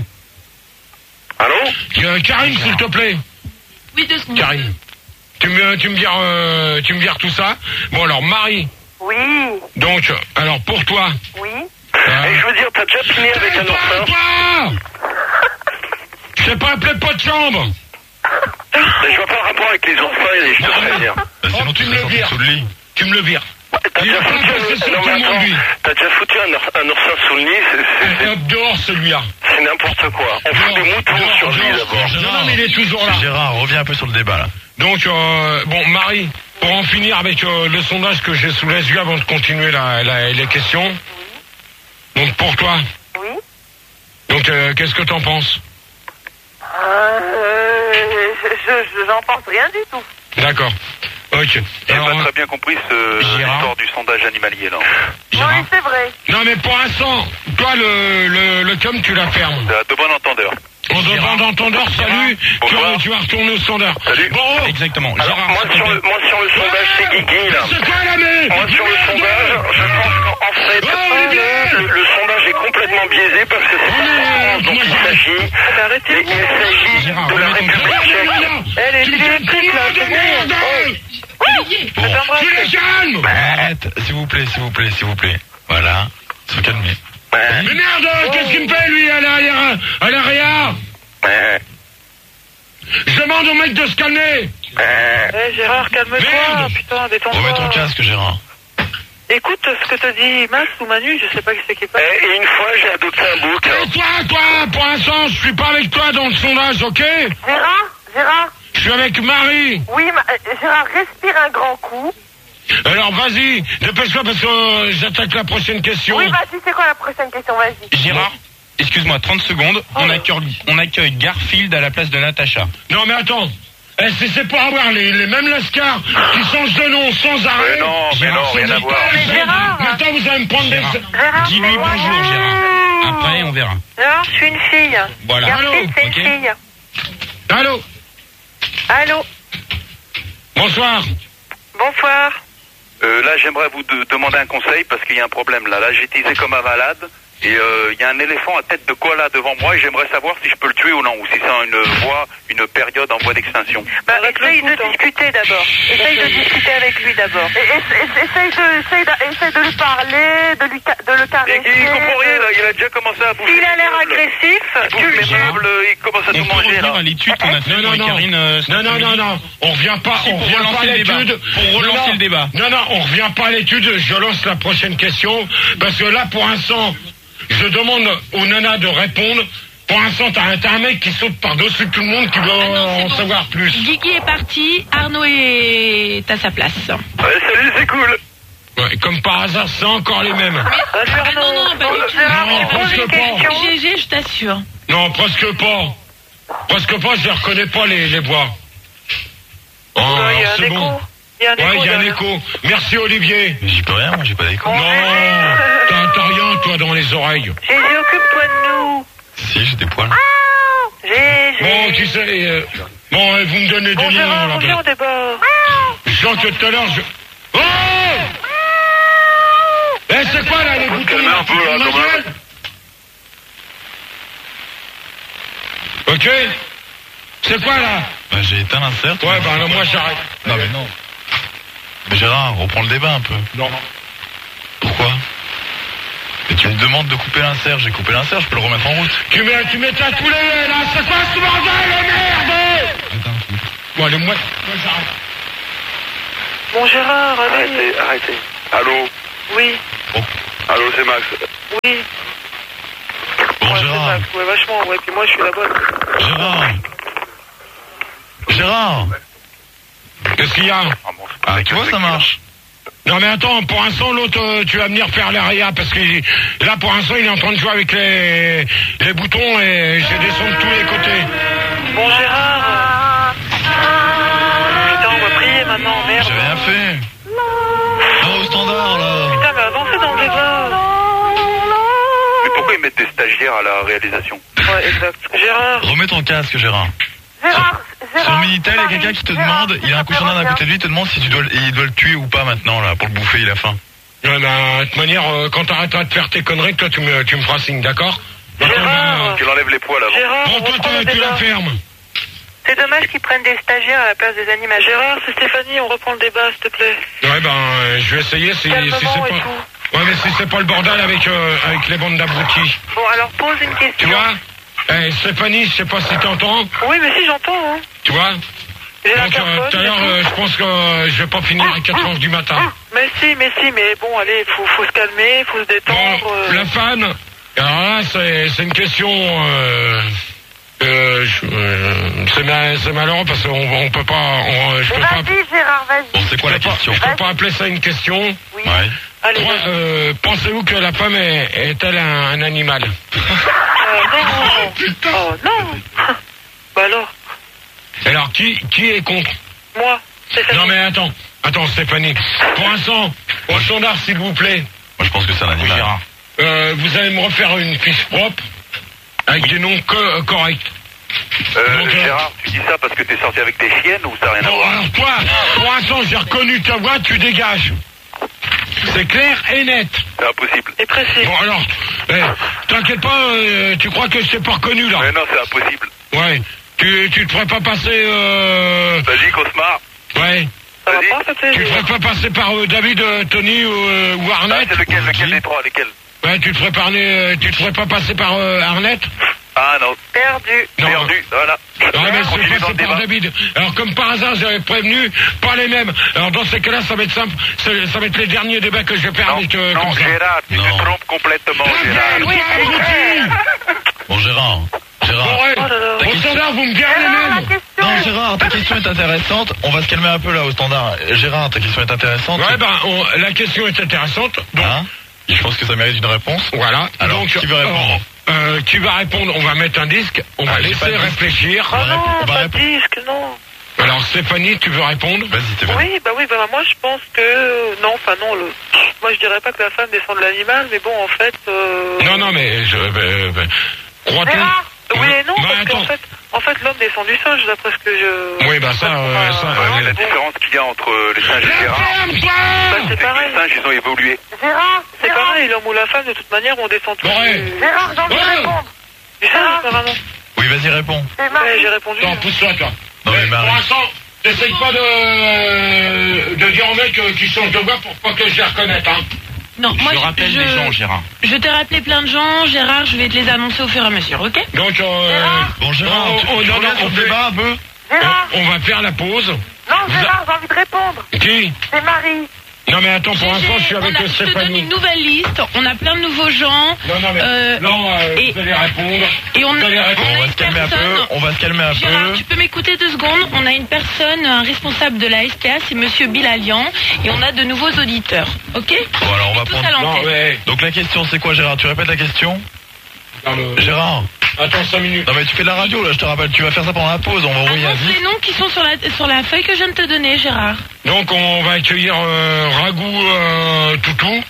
Allô? Euh, Karine, s'il te plaît. Oui, deux secondes. Karine. Tu me, tu me vires, euh, tu me vires tout ça. Bon, alors, Marie. Oui, Donc, alors, pour toi. oui. euh, Et je veux dire, t'as déjà fini avec un Parle oursin? pas. Je t'ai pas appelé pas de chambre. Mais je vois pas le rapport avec les oursins et les je te préviens. Bah, Oh, sinon, tu tu me le serais vires. sorti sous le lit. Tu me le vires. T'as Il déjà est pas foutu passé un, sur non, tout mais le monde, attends, lui. t'as déjà foutu un, ours- un oursin sous le lit, c'est- c'est- Et hop, dehors, celui-là. c'est c'est n'importe quoi. On fout des moutons sur le lit d'abord. Non, non, mais il est toujours là. Gérard, reviens un peu sur le débat là. Donc, euh, bon, Marie, pour en finir avec euh, le sondage que j'ai sous les yeux avant de continuer la, la- les questions. Donc, pour toi. Oui. Donc, euh, qu'est-ce que t'en penses? Euh, je, je, j'en pense rien du tout. D'accord. Ok. J'ai Alors, pas très bien compris ce Gérard. l'histoire du sondage animalier là. Gérard. Oui, c'est vrai. Non, mais pour l'instant, toi, le, le, le com, tu la fermes. De bon entendeur. On demande d'entendeur, salut. Tu, Bonsoir. tu vas retourner au standard. Salut. Bon, oh. Exactement. Alors Gérard, moi sur le, moi sur le sondage c'est Guigui là. C'est quoi la merde? Moi sur le sondage, je pense qu'en fait Oh, Olivier. le, le sondage est complètement biaisé parce que c'est Oh, pas mais, la France dont moi, il je- s'agit. Mais arrêtez. Mais il s'agit Gérard, de la remets ton République téléphone. tchèque. Eh, les Tu électriques, là, tu c'est merde. Olivier. Bon. J'embrasse. Tu les calmes. Arrête, s'il vous plaît, s'il vous plaît, s'il vous plaît. Voilà. Se calmer. Ouais, Mais merde, qu'est-ce qu'il me fait, lui, à l'arrière, à l'arrière? ouais. Je demande au mec de se calmer. Eh, Gérard, calme-toi, putain, détends-toi. Remets ton casque, Gérard. Écoute ce que te dit Max ou Manu, je sais pas qui c'est qui parle. Et une fois, j'ai adopté un bouc. Et toi, toi, pour l'instant, je suis pas avec toi dans le sondage, ok? Gérard, Gérard. Je suis avec Marie. Oui, ma... Gérard, respire un grand coup. Alors, vas-y, dépêche-toi parce que euh, j'attaque la prochaine question. Oui, vas-y, c'est quoi la prochaine question, vas-y. Gérard, excuse-moi, trente secondes. On accueille, on accueille Garfield à la place de Natacha. Non, mais attends. Eh, c'est, c'est pour avoir les, les mêmes lascars qui changent de nom sans arrêt. Mais non, mais non, rien à voir. Mais Gérard. Maintenant, vous allez me prendre Gérard. des... Gérard, Dis-lui c'est moi. bonjour, Gérard. Après, on verra. Gérard, je suis une fille. Voilà. Garfield, Allô, c'est ok. une fille. Allô? Allô, Bonsoir. bonsoir. Euh, là, j'aimerais vous de- demander un conseil parce qu'il y a un problème là. Là, j'ai teasé comme un malade et euh, il y a un éléphant à tête de koala devant moi et j'aimerais savoir si je peux le tuer ou non ou si c'est une voie, une période en voie d'extinction. Bah, essaye de discuter d'abord. Essaye de discuter avec lui d'abord. Et- et- et- Essaye de, essaye de, essaye de lui parler, de, lui, ca- de le Et caresser. il comprend rien de- là, il a déjà commencé à bouffer. S'il a les l'air meubles. agressif, Il bouffe tu le les tues. meubles, il commence à On tout peut manger revenir là. à l'étude qu'on a fait Non, non, avec non. Karine. euh, cet Non, non, non, après-midi. non. On revient pas, Si, on pour revient relancer pas à le débat. l'étude. Pour relancer Non, non. le débat. Non, non, on revient pas à l'étude. Je lance la prochaine question. Parce que là, pour l'instant, je demande aux nanas de répondre. Pour l'instant, t'as un, t'as un mec qui saute par-dessus tout le monde qui veut Ah non, c'est en bon. savoir plus. Guigui est parti, Arnaud est à sa place. Ouais, salut, c'est cool. Ouais, comme par hasard, c'est encore les mêmes. Salut Ah Arnaud. non, non, pas du tout. Gérard, Non, je te pose presque une pas. question. G G, je t'assure. Non, presque pas. Presque pas, je les reconnais pas, les, les voix. Oh, Ouais, il y a un c'est écho. bon. Il y a un Ouais, écho il y a un derrière. écho. Merci, Olivier. Mais j'y peux rien, moi, j'ai pas d'écho. Non, t'as, t'as rien, toi, dans les oreilles. Gégé, occupe-toi de nous. Si, j'ai des poils. Gégé. Bon, tu sais, euh, bon, euh, vous me donnez Bon, des Gérard, noms, on vient là. au débat. Je sens que tout à l'heure, je... Oh! Eh, c'est quoi, là, les boutons, calmer là, un peu, tu là, fous de ma quand même. gueule? Ok? C'est quoi, là? Bah, j'ai éteint l'insert. Ouais, bah, alors, moi, j'arrête. Non, mais non. Mais Gérard, reprends le débat un peu. Non. Pourquoi? Mais tu me demandes de couper l'insert, j'ai coupé l'insert, je peux le remettre en route. Tu mets, tu mets ta poulet, là, c'est quoi ce bordel, merde? Bon, allez, moi, moi, j'arrête. Bon, Gérard, allez. Arrêtez, arrêtez. Allô? Oui, Allô, c'est Max. oui. Bon, Ouais, c'est Gérard. Max, ouais, vachement, ouais. Puis moi, je suis la bonne. Gérard. Gérard. Qu'est-ce qu'il y a? Ah, tu vois, ça marche. Non, mais attends, pour l'instant, l'autre, euh, tu vas venir faire l'aria, parce que il- là, pour l'instant, il est en train de jouer avec les, les boutons et je descends de tous les côtés. Bon, Gérard. Putain, on va prier maintenant, merde. J'ai rien fait. Non, au standard, là. Putain, mais avancez dans le débat. Mais pourquoi ils mettent des stagiaires à la réalisation? Ouais, exact. Gérard. Remets ton casque, Gérard. Gérard, Sur Gérard. le Minitel, il y a quelqu'un qui te Gérard, demande, il a un cochon d'Inde à côté de lui, il te demande si tu dois, le- il doit le tuer ou pas maintenant, là, pour le bouffer, il a faim. Ouais, bah, de toute manière, euh, quand t'arrêteras de faire tes conneries, toi, tu me, tu me feras signe, d'accord? Maintenant, Gérard. Tu l'enlèves les poils avant. Gérard, bah, on bon, toi, reprend toi, le tu la débat. fermes. C'est dommage qu'ils prennent des stagiaires à la place des animateurs. Gérard, c'est Stéphanie, on reprend le débat, s'il te plaît. Ouais, ben, euh, je vais essayer si, si Calmement c'est et pas... tout. Ouais, mais si c'est pas le bordel avec, euh, avec les bandes d'abrutis. Bon, alors pose une Tu question. vois? Eh, Stéphanie, je sais pas si t'entends. Oui, mais si, j'entends, hein. Tu vois? J'ai la Donc, euh, personne, tout à l'heure, j'écoute. euh, je pense que euh, je vais pas finir à quatre heures du matin. Mais si, mais si, mais bon, allez, faut, faut se calmer, faut se détendre. Bon, euh. la fan, alors là, c'est, c'est une question... Euh, euh, je- euh, c'est, ma- c'est malheureux parce qu'on on peut pas... On, je peux pas... Vas-y, Gérard, vas-y. Bon, c'est quoi la question? Je peux pas appeler ça une question. Oui. Ouais. Allez, Moi, vas-y. euh, pensez-vous que la femme est, est-elle un, un animal? Oh non. Oh non. Bah alors, Alors, qui, qui est contre? moi, Stéphanie. Non mais attends, attends Stéphanie. Pour l'instant, au standard s'il vous plaît, Moi, je pense que c'est un animal. Gérard. euh, vous allez me refaire une fiche propre avec des noms co- euh, corrects. Euh, Donc, euh, Gérard, tu dis ça parce que t'es sorti avec tes chiennes ou ça n'a rien à Bon, voir? alors toi, pour l'instant j'ai reconnu ta voix, tu dégages. C'est clair et net. C'est impossible. Et précis. Bon alors, eh, t'inquiète pas, euh, tu crois que je t'ai pas reconnu là? Mais non, c'est impossible. Ouais. Tu, tu te ferais pas passer... Euh... Vas-y, Cosmar. Ouais. Ça va Vas-y. pas, ça te Tu te ferais pas passer par euh, David, euh, Tony ou, euh, ou Ah, Arnett? c'est lequel, lequel des trois, lesquels? Ouais, tu te ferais, parler, euh, tu te ferais pas passer par euh, Arnett? Ah non. Perdu. Non. Perdu, voilà. Ah, mais Continue c'est dans passé le par débat. David. Alors, comme par hasard, j'avais prévenu, pas les mêmes. Alors, dans ces cas-là, ça va être simple. Ça, ça va être les derniers débats que je vais faire Non, avec, euh, non comme ça. Gérard, tu Non. te trompes complètement, Gérard. Oui, c'est vrai. Bon, Gérard. Gérard. Bon, ouais. Oh là là. Ta Au question- standard, vous me direz les Alors, la mêmes. question Non, est- Gérard, ta question est intéressante. On va se calmer un peu là au standard. Gérard, ta question est intéressante. Ouais, ben, on- la question est intéressante. Donc, Hein Je pense que ça mérite une réponse. voilà. Alors, Donc, qui veut répondre euh, euh, qui va répondre? On va mettre un disque. On va Ah, j'ai laisser pas de disque. réfléchir. Ah On va non, répondre- on va pas de répondre. disque, non. Alors, Stéphanie, tu veux répondre? Vas-y, Stéphanie. Oui, bah oui, bah moi je pense que... Non, enfin non, le... moi je dirais pas que la femme descend de l'animal, mais bon, en fait... Euh... Non, non, mais je. Euh, euh, crois-tu? Gérard Oui et non, Bah, parce qu'en attends. fait, en fait l'homme descend du singe, d'après ce que je... Oui, bah ça, euh, ça, Ouais, euh, la différence qu'il y a entre les singes et Gérard, Bah, c'est c'est que pareil. les singes, ils ont évolué. Gérard, C'est Gérard, pareil, l'homme ou la femme, de toute manière, on descend tous Ouais. du... Gérard, j'ai envie de Ouais. répondre. du singe, apparemment. Oui, vas-y, réponds. C'est Ouais, Marie. j'ai répondu. Attends, pousse-toi, toi. Non, mais Mais Marie. pour l'instant, t'essayes pas de, de dire au mec euh, qui change de voix pour pas que je les reconnaisse, hein. Non, moi je rappelle les gens, Gérard. Je t'ai rappelé plein de gens, Gérard, je vais te les annoncer au fur et à mesure, ok? Donc, euh, Bon, Gérard, Oh, tu, oh, tu non, reviens non, sur on le fait- débat un peu Gérard, on, on va faire la pause. non, Gérard, j'ai envie de répondre. Qui? C'est Marie. Non, mais attends, pour l'instant, je suis On avec a- je te donne Stéphanie. une nouvelle liste, on a plein de nouveaux gens. Non, non, mais. Euh, non, euh, et- vous allez répondre. Et on, Vous allez on répondre. a On va une se calmer un peu. personne- On va se calmer un Gérard, peu. tu peux m'écouter deux secondes? On a une personne, un responsable de la S P A, c'est Monsieur Bilalian, et on a de nouveaux auditeurs, ok? Bon, alors, on va Tous prendre- à Non, l'antenne. mais. Donc la question c'est quoi, Gérard? Tu répètes la question? Non, mais- Gérard. Attends cinq minutes. Non mais tu fais de la radio là, je te rappelle, tu vas faire ça pendant la pause, on va envoyer un Annonce les disque. noms qui sont sur la, sur la feuille que je viens de te donner, Gérard. Donc, on va accueillir euh, Ragou euh, Toutou.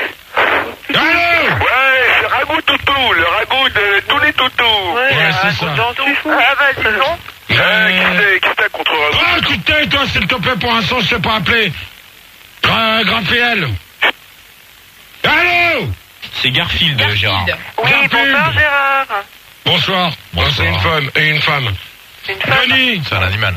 Allô? Ouais, c'est Ragout Toutou, le ragout de tous les toutous. Ouais, Ouais, c'est euh, ça. j'en suis fou. Ah bah, dis donc. Euh, Euh, qui c'est qui c'est contre Ragout? Ah, tu te tais, toi, s'il te plaît, pour l'instant, je t'ai pas appelé. Gra Graphiel. Allô? C'est Garfield, Gérard. Oui, Garfield. bonsoir Gérard. Bonsoir. Bonsoir. Oh, c'est une femme et une femme. C'est une femme. Denis. C'est un animal.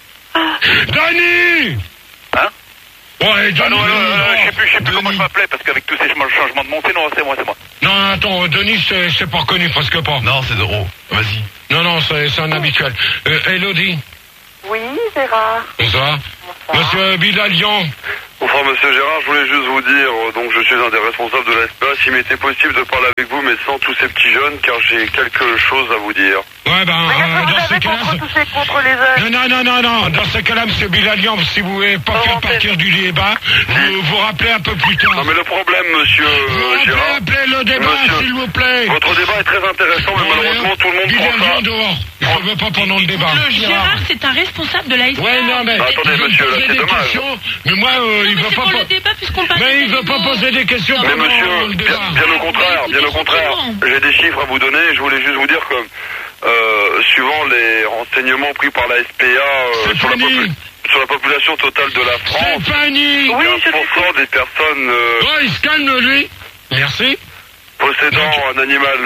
Denis. Hein? Ouais, Denis. Ah non, non, non, non, je sais plus, je sais plus Denis. comment je m'appelais parce qu'avec tous ces changements de montée, non, c'est moi, c'est moi. Non, attends, Denis, c'est c'est pas reconnu, presque pas. Non, c'est Zoro. Vas-y. Non, non, c'est c'est un habituel. Euh, Elodie. Oui, Gérard. Bonsoir. Monsieur Bilalian. Enfin, monsieur Gérard, je voulais juste vous dire, euh, donc je suis un des responsables de l'A S P A, s'il m'était possible de parler avec vous, mais sans tous ces petits jeunes, car j'ai quelque chose à vous dire. Ouais, ben, Mais euh, qu'est-ce que dans vous ces avez cas-là... contre c'est- toucher contre les jeunes? Non, non, non, non, non. Dans ces cas-là, monsieur Bilalian, si vous voulez pas faire Volontaire. partir du débat, vous vous rappelez un peu plus tard. Non, mais le problème, monsieur Vous euh, rappelez, Gérard, appelez le débat, Monsieur, s'il vous plaît. votre débat est très intéressant, mais malheureusement, tout le monde prend Bilalian ça. dehors. Je veux pas pendant le débat. Le Gérard, c'est un responsable de la S P A. Ouais, non, mais... Bah, attendez, il veut monsieur, là, poser c'est des dommage. questions, mais moi, euh, Non, il mais veut c'est pas... pour po- le débat puisqu'on parle Mais des il veut pas animaux. poser des questions Mais pendant monsieur, le bien, débat. bien au contraire, bien au contraire, j'ai des chiffres à vous donner, je voulais juste vous dire que, euh, suivant les renseignements pris par la S P A euh, sur, la Stéphanie. popu- sur la population totale de la France, Stéphanie. Oui, je quinze pour cent des personnes euh, Oh, il se calme, lui. Merci. possédant un animal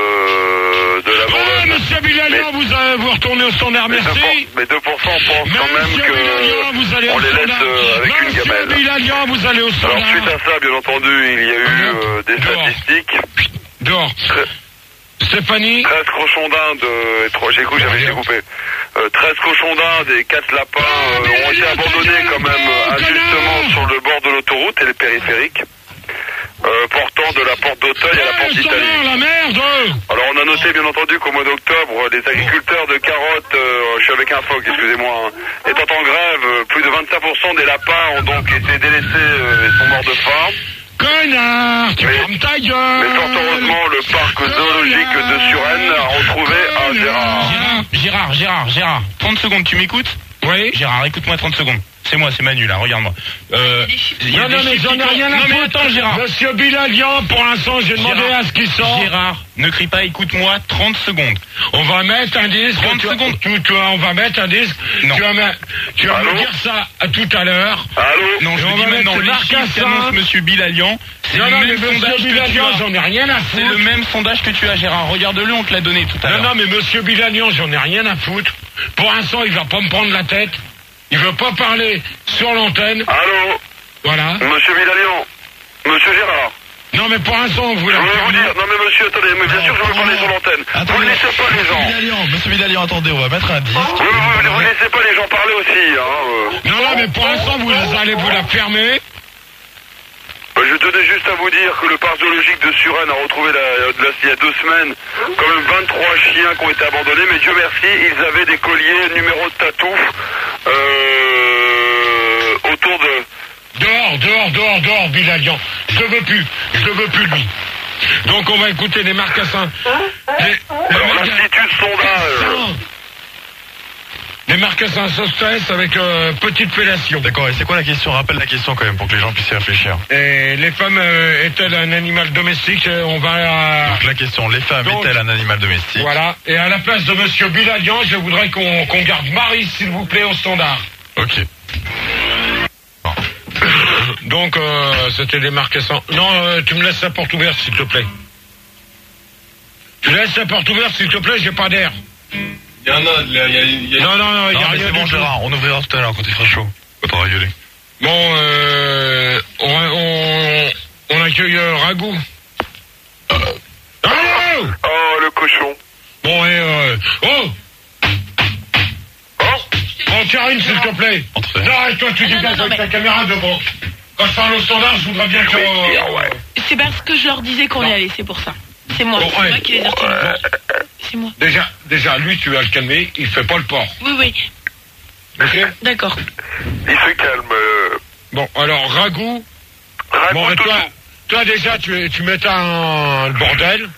euh, de la Oh, Bourgogne, monsieur Bilalian, vous, euh, vous retournez au standard, mais deux pour- merci. mais deux pour cent pensent quand même Monsieur Bilalian, vous allez que au on les laisse standard. euh, avec une Monsieur gamelle. Bilalian, vous allez au Alors standard. suite à ça, bien entendu, il y a eu euh, des Dehors. statistiques. Dehors. Stéphanie. treize cochons d'Inde, euh, et trois- j'ai cru, j'avais été coupé. Euh, treize cochons d'Inde et quatre lapins Ah, euh, ont été abandonnés quand même euh, injustement sur le bord de l'autoroute et les périphériques, euh, portant de la porte d'Auteuil à la porte Eh, standard, d'Italie. la merde. Alors on a noté bien entendu qu'au mois d'octobre, les agriculteurs de carottes, euh, je suis avec un phoque, excusez-moi, hein, étant en grève, euh, plus de vingt-cinq pour cent des lapins ont donc été délaissés euh, et sont morts de faim. Connard, tu Mais- fermes ta gueule. Mais fort heureusement, le parc zoologique de Suresnes a retrouvé un Gérard. Gérard, Gérard, Gérard, Gérard. trente secondes, tu m'écoutes? Oui. Gérard, écoute-moi trente secondes. C'est moi, c'est Manu là, regarde-moi. Euh, il y a Non, des non, mais chiffres j'en qui ai tombent. rien à Non, mais foutre. attends, Gérard. Monsieur Bilalian, pour l'instant, j'ai demandé Gérard. à ce qu'il sorte. Gérard, ne crie pas, écoute-moi trente secondes. On va mettre un disque. trente tu- secondes. tu- tu- on va mettre un disque. Non. Tu vas, me, tu vas Allô me dire ça à tout à l'heure. Allô? Non, je Et vous on dis va maintenant, mettre les Marc chiffres Cassin. qu'annonce Monsieur Bilalian, c'est Non, le non, mais même sondage monsieur que tu Bilalian, as. j'en ai rien à C'est foutre. le même sondage que tu as, Gérard. Regarde-le, on te l'a donné tout à Non, l'heure. non, mais monsieur Bilalian, j'en ai rien à foutre. Pour l'instant, il va pas me prendre la tête. Il veut pas parler sur l'antenne. Allô? Voilà. Monsieur Vidalian? Monsieur Gérard? Non, mais pour l'instant, vous Je la voulais vous dire, non mais monsieur, attendez, mais bien sûr je veux parler sur l'antenne. Vous ne laissez pas les gens. Monsieur Bidalian, monsieur Bidalian, attendez, on va mettre un disque. Oui, vous, vous laissez pas les gens parler aussi, hein. euh. Non, non, mais pour l'instant, vous allez vous la fermer. Bah, je tenais juste à vous dire que le parc zoologique de Suresnes a retrouvé la, la- il y a deux semaines quand même vingt-trois chiens qui ont été abandonnés, mais Dieu merci, ils avaient des colliers numéro de tatouf euh, autour de... Dehors, dehors, dehors, dehors, Bidalian. Je le veux plus. Je le veux plus, lui. Donc, on va écouter les marcassins. Les, Alors l'Institut Sondage. Les marcassins Sostès avec euh, petite fellation. D'accord, et c'est quoi la question? Rappelle la question quand même pour que les gens puissent y réfléchir. Et les femmes euh, est-elles un animal domestique? On va... euh, Donc la question, les femmes Donc, est-elle un animal domestique? Voilà. Et à la place de monsieur Bidalian, je voudrais qu'on qu'on garde Marie, s'il vous plaît, au standard. Ok. Donc, euh, c'était des marcassins. Non, euh, tu me laisses la porte ouverte, s'il te plaît. Tu laisses la porte ouverte, s'il te plaît, j'ai pas d'air. Il y en a, il y a, il y a... Non, non, non, il y a Non, mais rien c'est bon, du tout. Gérard, on ouvrira tout à l'heure quand il fera chaud. Quand on va gueuler. Bon, euh, on, on, on accueille euh, Ragout. Allô! Oh, le cochon. Bon, et euh, oh! Oh, Karine, s'il te plaît. Non, arrête, toi, tu Ah, non, dégages non, avec mais- ta caméra devant. Quand je parle au standard, je voudrais bien que... euh, C'est parce que je leur disais qu'on y allait, c'est pour ça. C'est moi, Bon, c'est ouais. moi qui les ai retenus. C'est moi. Déjà, déjà, lui, tu vas le calmer, il fait pas le port. Oui, oui, Ok? d'accord. Il se calme. euh, Bon, alors, Ragout. Ragout Bon, et Toutou. toi, toi, déjà, tu, tu mets un, le bordel.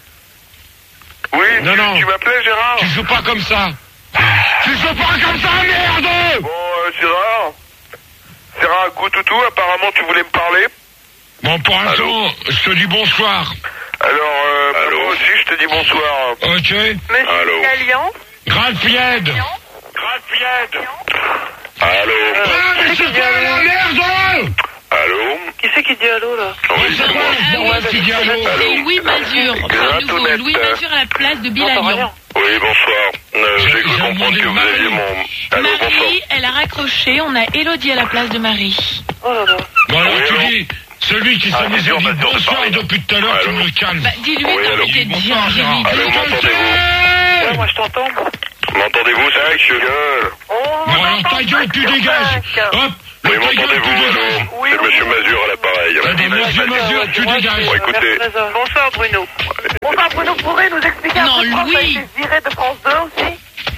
Oui, Non, tu, non. tu m'appelais Gérard? Tu joues pas comme ça. Tu joues pas comme ça, merde! Bon, euh, Gérard. Gérard Goutoutou, apparemment tu voulais me parler. Bon, pour l'instant, je te dis bonsoir. Alors, euh, bah, moi aussi je te dis bonsoir. Ok? Monsieur Allô. Galian. Gralpied. Gralpied. Allô. Ah, mais c'est quoi la merde? Allô. Qui c'est qui dit allô là? Oui, c'est moi. Ah oui, qui dit allô? c'est Louis Mazur. Enfin, nouveau, Gratounette. Louis Mazur à la place de J'entends rien. Bidalian. Oui, bonsoir. Euh, J'ai- J'ai cru j'ai comprendre demandé que vous Marie. aviez mon... Allô, bonsoir. Marie, elle a raccroché, on a Élodie à la place de Marie. Oh là là. Bon, alors, Oui, tu allô. dis, celui qui Ah, s'amuse c'est à sûr, dire bah, sûr, bonsoir pareil. depuis tout à l'heure, tu Allô. me calmes. Bah, dis-lui Oui, t'as allô. envie de dire, Bonsoir, j'ai Gérard. mis Allô, deux m'entendez-vous? Ouais, moi je t'entends. moi. M'entendez-vous? C'est vrai que je gueule. Oh, Bon, alors, ta gueule, tu dégages. Hop, Oui, le ta gueule, tu m'entendez-vous? dégages. Allô. C'est monsieur Mazur à l'appareil. T'as des monsieur Mazur, tu dégages. Bon, écoutez. Bonsoir Bruno. Bonsoir Bruno, pourrez nous expliquer un Non, peu pourquoi Louis. ça a été viré de France deux aussi?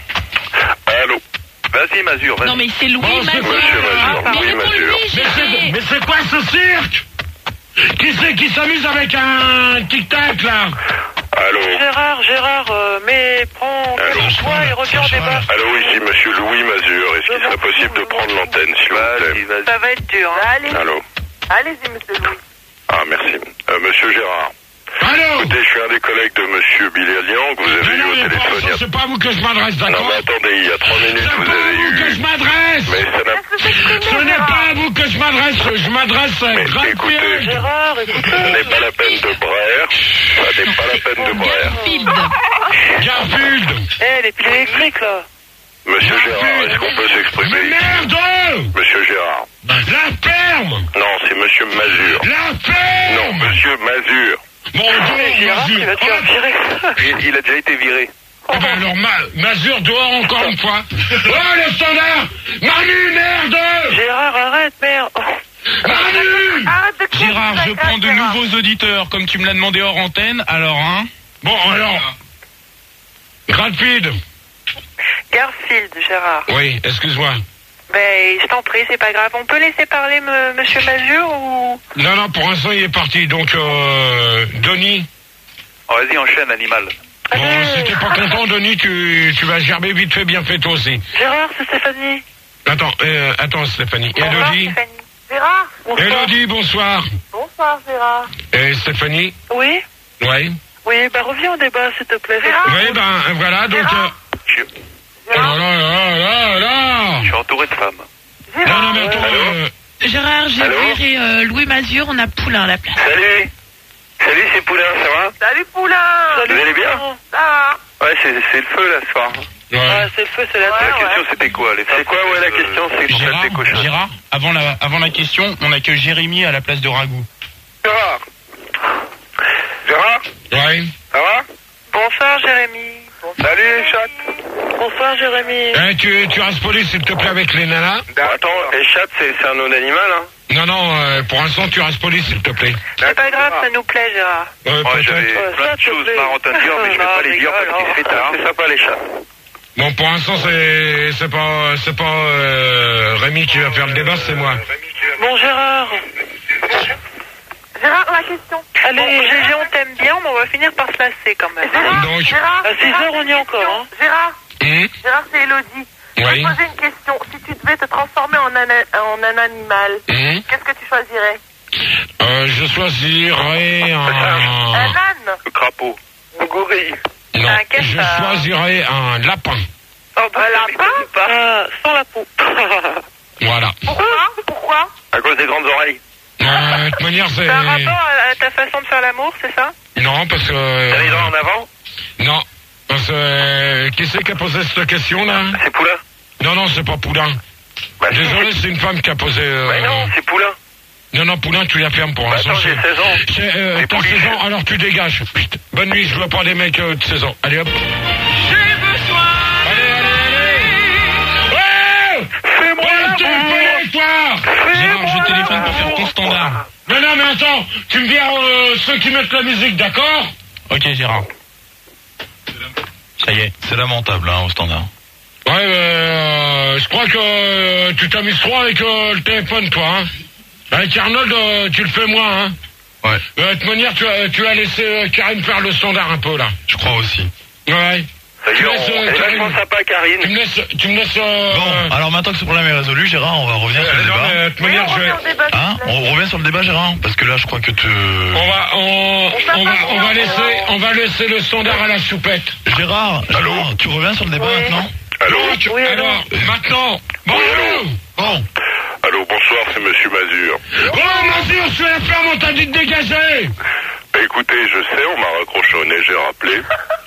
Allô. Vas-y, Mazur, vas-y. Non mais c'est Louis Bon, c'est Mazur. Monsieur Mazur, Mais Louis réponds-lui, Mazur. Mais c'est, chérie. mais c'est quoi ce cirque? Qui c'est qui s'amuse avec un tic-tac, là? Allô. Gérard, Gérard, euh, mais prends Allô. toi et reviens au débat. Allô, ici monsieur Louis Mazur. Est-ce qu'il serait possible de prendre l'antenne, s'il vous plaît? Ça va être dur. Hein. Allez, Allô. allez-y monsieur Louis. Ah, merci. Euh, monsieur Gérard. Allô? Écoutez, je suis un des collègues de monsieur Bilalian que vous avez eu Non, au mais téléphone. pour il y a- l'instant, c'est pas à vous que je m'adresse, Non, d'accord? mais attendez, il y a trois minutes, C'est vous pas à avez vous que eu... je m'adresse! Mais ça n'a... Ce n'est pas à vous que je m'adresse, je m'adresse à Mais écoutez, Gralpied. Gérard, écoute. Ce n'est pas la peine de braire. Ça n'est pas la peine de braire. Garfield. Garfield. Eh, les piles électriques là. Monsieur Gérard, est-ce qu'on peut Mais s'exprimer? merde! Monsieur Gérard. La ferme! Non, c'est monsieur Mazur. La ferme! Non, monsieur Mazur. Bon, Mais Gérard, Mazur. tu vas te faire virer. Il, il a déjà été viré. Eh ben alors, Ma- Mazur dehors encore une fois. Oh, le standard! Manu, merde! Gérard, arrête, merde. Oh. Manu! Arrête de crier, Gérard, ça je casse, prends de Gérard. nouveaux auditeurs, comme tu me l'as demandé hors antenne, alors, hein. Bon, alors. Gralfield. Garfield, Gérard. Oui, excuse-moi. Ben, je t'en prie, c'est pas grave. On peut laisser parler me- monsieur Mazur ou... Non, non, pour l'instant, il est parti. Donc, euh, Denis. Oh, vas-y, enchaîne, animal. Bon, si t'es pas content, Denis, tu, tu vas gerber vite fait, bien fait, toi aussi. Gérard, c'est Stéphanie. Attends, euh, attends, Stéphanie. Elodie. Stéphanie. Gérard. Bonsoir. Elodie, bonsoir. Bonsoir Gérard. Et Stéphanie. Oui. Ouais. Oui, ben reviens au débat, s'il te plaît. Oui, ben, voilà, donc... Euh... Je, Oh là là là là là je suis entouré de femmes. Non, non, mais attends, Allô euh, Gérard, j'ai Allô viré euh, Louis Mazur, on a Poulain à la place. Salut. Salut, c'est Poulain, ça va? Salut Poulain. Vous allez bien? Ça va? Ouais, c'est c'est le feu, là, ce soir. ouais. Ah, c'est le feu, c'est la La terre. question, c'était quoi? les C'est quoi, ouais, la question? C'est qu'on Gérard, fait des cochons. Gérard, avant la, avant la question, on accueille Jérémy à la place de Ragout. Gérard. Gérard? Ouais. Ça va? Bonsoir Jérémy. Bonsoir. Salut, chat. Bonsoir Jérémy. Eh, tu, tu restes poli, s'il te plaît, avec les nanas? Attends, les chats, c'est c'est un nom d'animal, hein? Non, non, euh, pour l'instant, tu restes poli, s'il te plaît. C'est pas grave, ça nous plaît Gérard. Euh, Ouais, j'avais peut-être. plein de choses marrantes à dire, mais je vais pas les dire parce qu'il se fait tard. C'est sympa, les chats. Bon, pour l'instant, c'est c'est pas c'est pas euh, Rémi qui va faire le débat, c'est moi. Bon Gérard. Gérard, la question. Allez, Gégé, on t'aime bien, mais on va finir par se lasser quand même. Gérard, Donc- Gérard, À six heures, on y est encore, hein. Gérard, Hum Gérard, c'est Elodie. Je vais Oui. te poser une question. Si tu devais te transformer en un, en un animal, Hum qu'est-ce que tu choisirais? Euh, je choisirais Un un... âne? Le crapaud. Le gorille. Non, Un je cafard. choisirais un lapin. Oh, bah, un lapin euh, sans la peau. Voilà. Pourquoi? Pourquoi? À cause des grandes oreilles. Euh, de toute manière, c'est... C'est un rapport à, à ta façon de faire l'amour, c'est ça? Non, parce que... euh, T'as les dents en avant? Non, parce que... euh, qui c'est qui a posé cette question-là? C'est Poulain. Non, non, c'est pas Poulain. Bah, si. Désolé, c'est une femme qui a posé... euh, Bah non, c'est Poulain. Non, non, Poulain, tu la fermes pour Bah l'instant. attends, j'ai c'est- seize ans. c'est, euh, C'est T'as poli. seize ans, alors tu dégages. Putain, bonne nuit, je veux pas des mecs euh, de seize ans. Allez, hop. J'ai besoin. Allez, allez, allez. Ouais. Fais-moi Ouais, la téléphone, toi. Gérard, je téléphone pour faire ton standard. Non, non, mais attends, tu me viens euh, ceux qui mettent la musique, d'accord? Ok, Gérard. Ça y est, c'est lamentable, hein, au standard. Ouais, euh, je crois que euh, tu t'amuses trop avec euh, le téléphone, toi, hein. Avec Arnold, euh, tu le fais moins, hein. Ouais, Euh, de toute manière, tu as, tu as laissé euh, Karine faire le standard un peu, là. je crois aussi. Ouais. Ça y Tu est, laisses, on- euh, c'est Karine. vachement sympa, Tu Karine. me laisses, tu me laisses, euh, Bon, alors maintenant que ce problème est résolu, Gérard, on va revenir sur le euh, non, débat. mais, de toute Oui, manière, on je vais... revient au débat, s'il Hein te plaît. On revient sur le débat, Gérard? Parce que là, je crois que tu... On va, on, on va, on va laisser, on va laisser le standard à la choupette. Gérard, Gérard, tu reviens sur le débat Oui. maintenant? Allô? Donc, Oui, allô. alors, maintenant, bonjour. Bon, Allô, bonsoir, c'est Monsieur Mazur. Oh, Mazur, je suis la ferme, on t'a dit de dégager. Bah, écoutez, je sais, on m'a raccroché au nez, j'ai rappelé.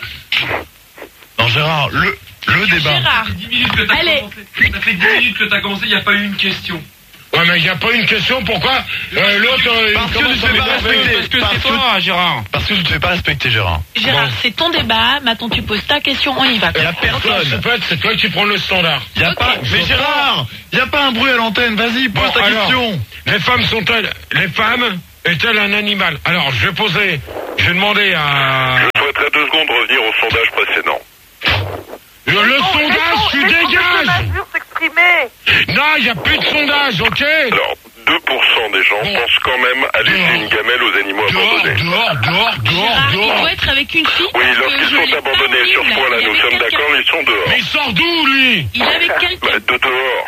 non, Gérard, le, le débat... Gérard. dix minutes que t'as Allez. commencé. Ça fait dix minutes que t'as commencé, il n'y a pas eu une question. Ouais, mais il n'y a pas une question, pourquoi euh, l'autre, euh, il Parce que commence tu à te fais pas m'énerver. respecter. Parce que Parce c'est que- toi, Gérard. Parce que tu te fais pas respecter, Gérard. Gérard, Bon. c'est ton débat. Maintenant, tu poses ta question. On y va. Y a La personne. choupette, c'est toi qui prends le standard. Y a Ok. pas... Mais Gérard, y a pas un bruit à l'antenne, vas-y, pose Bon, ta alors, question. Les femmes sont-elles, les femmes est-elle un animal? Alors, je vais poser, je vais demander à... Je souhaiterais deux secondes revenir au sondage précédent. Le, le sondage, tu Laissons Monsieur dégages. Mazur s'exprimer. Non, il n'y a plus de sondage, ok? Alors, deux pour cent des gens Bon. pensent quand même à laisser Dehors. une gamelle aux animaux Dehors, abandonnés. dehors, dehors, dehors, Gérard, il dehors. doit être avec une fille. Oui, parce que lorsqu'ils je sont l'ai abandonnés pas sur vu, ce point-là, il est nous avec sommes quelqu'un. d'accord, ils sont dehors. Mais il sort d'où, lui? Il est avec quelqu'un. Bah, de dehors.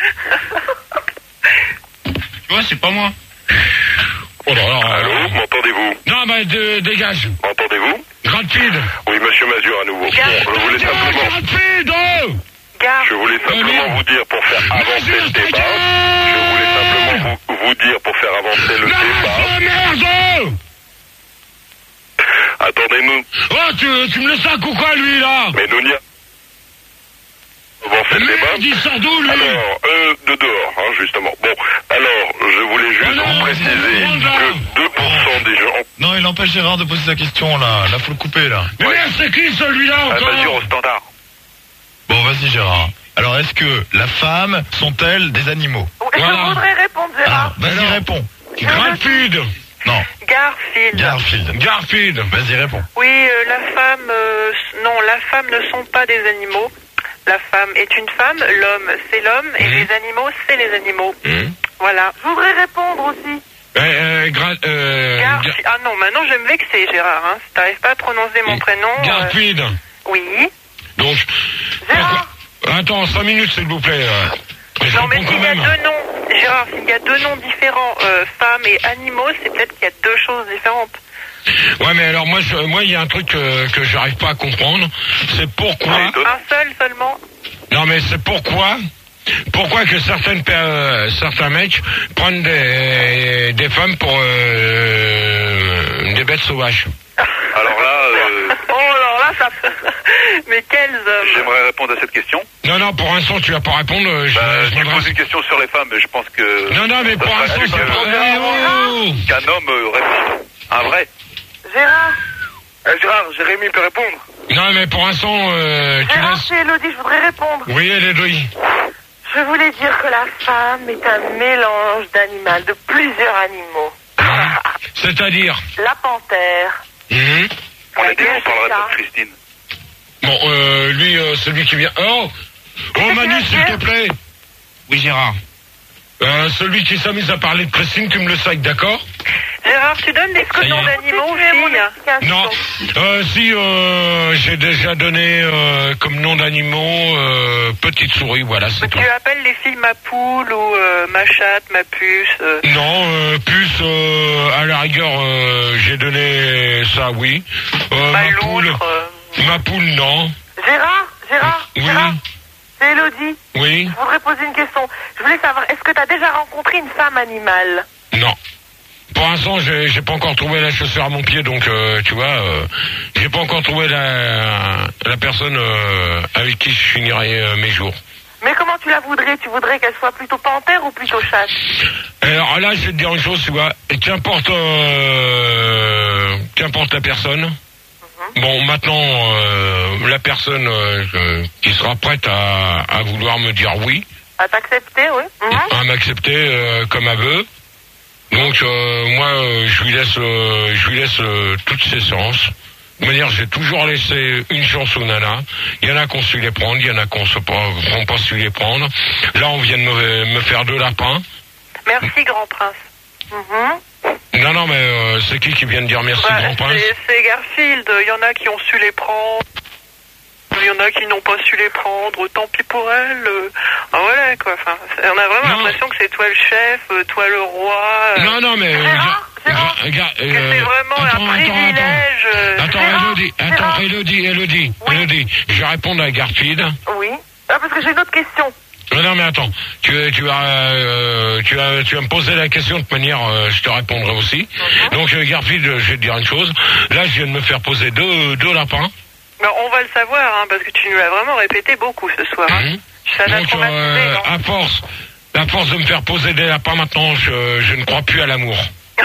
Tu vois, c'est pas moi. Oh là là. Allô, m'entendez-vous? Non, bah, de- dégage. M'entendez-vous? Rapide. Oui, Monsieur Mazur à nouveau. Bon, je voulais simplement, Rapide, oh. Gare. je voulais simplement vous dire pour faire avancer le débat. Je voulais simplement vous, vous dire pour faire avancer le Lâche la débat. merde. Attendez-nous. Oh, tu, tu me laisses un coup quoi, lui, là? Mais nous n'y a... Avancer le Merde, débat. il sort d'où, lui? Alors, euh, de dehors, hein, justement. Bon, alors, je voulais juste Alors, vous préciser que deux pour cent des gens... Non, il empêche Gérard de poser sa question, là. Là, faut le couper, là. Mais merde, c'est qui, celui-là, Ah, encore? Mazur au standard. Bon, vas-y, Gérard. Alors, est-ce que la femme sont-elles des animaux? Je Voilà. voudrais répondre, Ah, Gérard. vas-y, Alors. réponds. Garfield. Non, Garfield. Garfield. Garfield. Vas-y, réponds. Oui, euh, la femme, euh, s- non, la femme ne sont pas des animaux. La femme est une femme, l'homme c'est l'homme et Mhm. les animaux c'est les animaux. Hum. Voilà. Je voudrais répondre aussi. Euh, euh, gra- euh, Garfi- Ga- Ah non, maintenant je vais me vexer, Gérard. Hein. Si t'arrives pas à prononcer mon prénom. euh, Garfield. Oui. Donc, Gérard. pourquoi- attends, cinq minutes, s'il vous plaît. euh. Je Non, mais réponds s'il quand y a même. deux noms, Gérard, s'il y a deux noms différents, euh, femmes et animaux, c'est peut-être qu'il y a deux choses différentes. Ouais, mais alors moi, je, moi, il y a un truc que, que j'arrive pas à comprendre. C'est pourquoi. Un seul seulement. Non, mais c'est pourquoi. Pourquoi que certaines per- euh, certains mecs prennent des, des femmes pour euh, des bêtes sauvages. Alors là, euh, Oh, alors là, ça. Mais quels hommes. j'aimerais répondre à cette question. Non, non, pour l'instant, tu vas pas répondre. euh, Je, Bah, je tu m'adresse- poses une question sur les femmes, mais je pense que... Non, non, mais pour ça l'instant, serait c'est plus pas. intéressant Eh, oh qu'un homme euh, réponde. Un vrai. Gérard. Eh, Gérard, Jérémy peut répondre. Non, mais pour l'instant, euh, tu Gérard, laisses... c'est Elodie, je voudrais répondre. Oui, Elodie. Je voulais dire que la femme est un mélange d'animal, de plusieurs animaux. C'est-à-dire La panthère. Mhm. On a dit Le on parlera chat. pas de Christine. Bon, euh, lui, euh, celui qui vient... Oh Oh, Manu, s'il te plaît. Oui, Gérard. Euh, celui qui s'amuse à parler de Christine, tu me le sacs, d'accord? Gérard, tu donnes des Ça y noms est. d'animaux aux filles? Non. Euh, si, euh, j'ai déjà donné euh, comme nom d'animaux euh, petite souris, voilà, c'est tout. Tu appelles les filles ma poule ou euh, ma chatte, ma puce euh. Non, euh, plus euh, à la rigueur, euh, j'ai donné ça, oui. Euh, Ma ma poule, loutre, euh. ma poule, non. Gérard, Gérard, Oui, Gérard, c'est Elodie. oui, Je voudrais poser une question. Je voulais savoir, est-ce que tu as déjà rencontré une femme animale? non. Pour l'instant, j'ai, j'ai pas encore trouvé la chaussure à mon pied, donc euh, tu vois, euh, j'ai pas encore trouvé la, la personne euh, avec qui je finirai euh, mes jours. Mais comment tu la voudrais? Tu voudrais qu'elle soit plutôt panthère ou plutôt chatte? Alors là, je vais te dire une chose, tu vois, et qu'importe, euh, qu'importe la personne. Bon, maintenant, euh, la personne euh, qui sera prête à, à vouloir me dire oui, À t'accepter, oui. Mhm. à m'accepter euh, comme elle veut. Donc euh, moi, euh, je lui laisse, euh, je lui laisse euh, toutes ses chances. De manière, j'ai toujours laissé une chance aux nanas. Il y en a qu'on su les prendre, il y en a qu'on ne pas, pas su les prendre. Là, on vient de me, me faire deux lapins. Merci, grand prince. Mhm. Non, non, mais euh, c'est qui qui vient de dire merci, Bah, grand prince? c'est, c'est Garfield. Il y en a qui ont su les prendre. Il y en a qui n'ont pas su les prendre. Tant pis pour elle. Euh... Ah, voilà, quoi. Enfin, c'est- on a vraiment Non. l'impression que c'est toi le chef, euh, toi le roi. euh. Non, non, mais... euh, Gérard, regarde, regarde, que c'est vraiment un privilège. euh, Attends, Gérard, Elodie, attends, Elodie, Elodie, Elodie, je vais répondre à Garfield. Oui. Ah, parce que j'ai une autre question. Non, non, mais attends, tu, tu, vas, euh, tu, vas, tu vas me poser la question de manière, euh, je te répondrai aussi. Donc, euh, Garfield, je vais te dire une chose. Là, je viens de me faire poser deux, deux lapins. bah, on va le savoir, hein, parce que tu nous l'as vraiment répété beaucoup ce soir. Hein. Mhm. Ça t'a Donc, traumatisé, euh, non? à force, à force de me faire poser des lapins, maintenant, je, je ne crois plus à l'amour.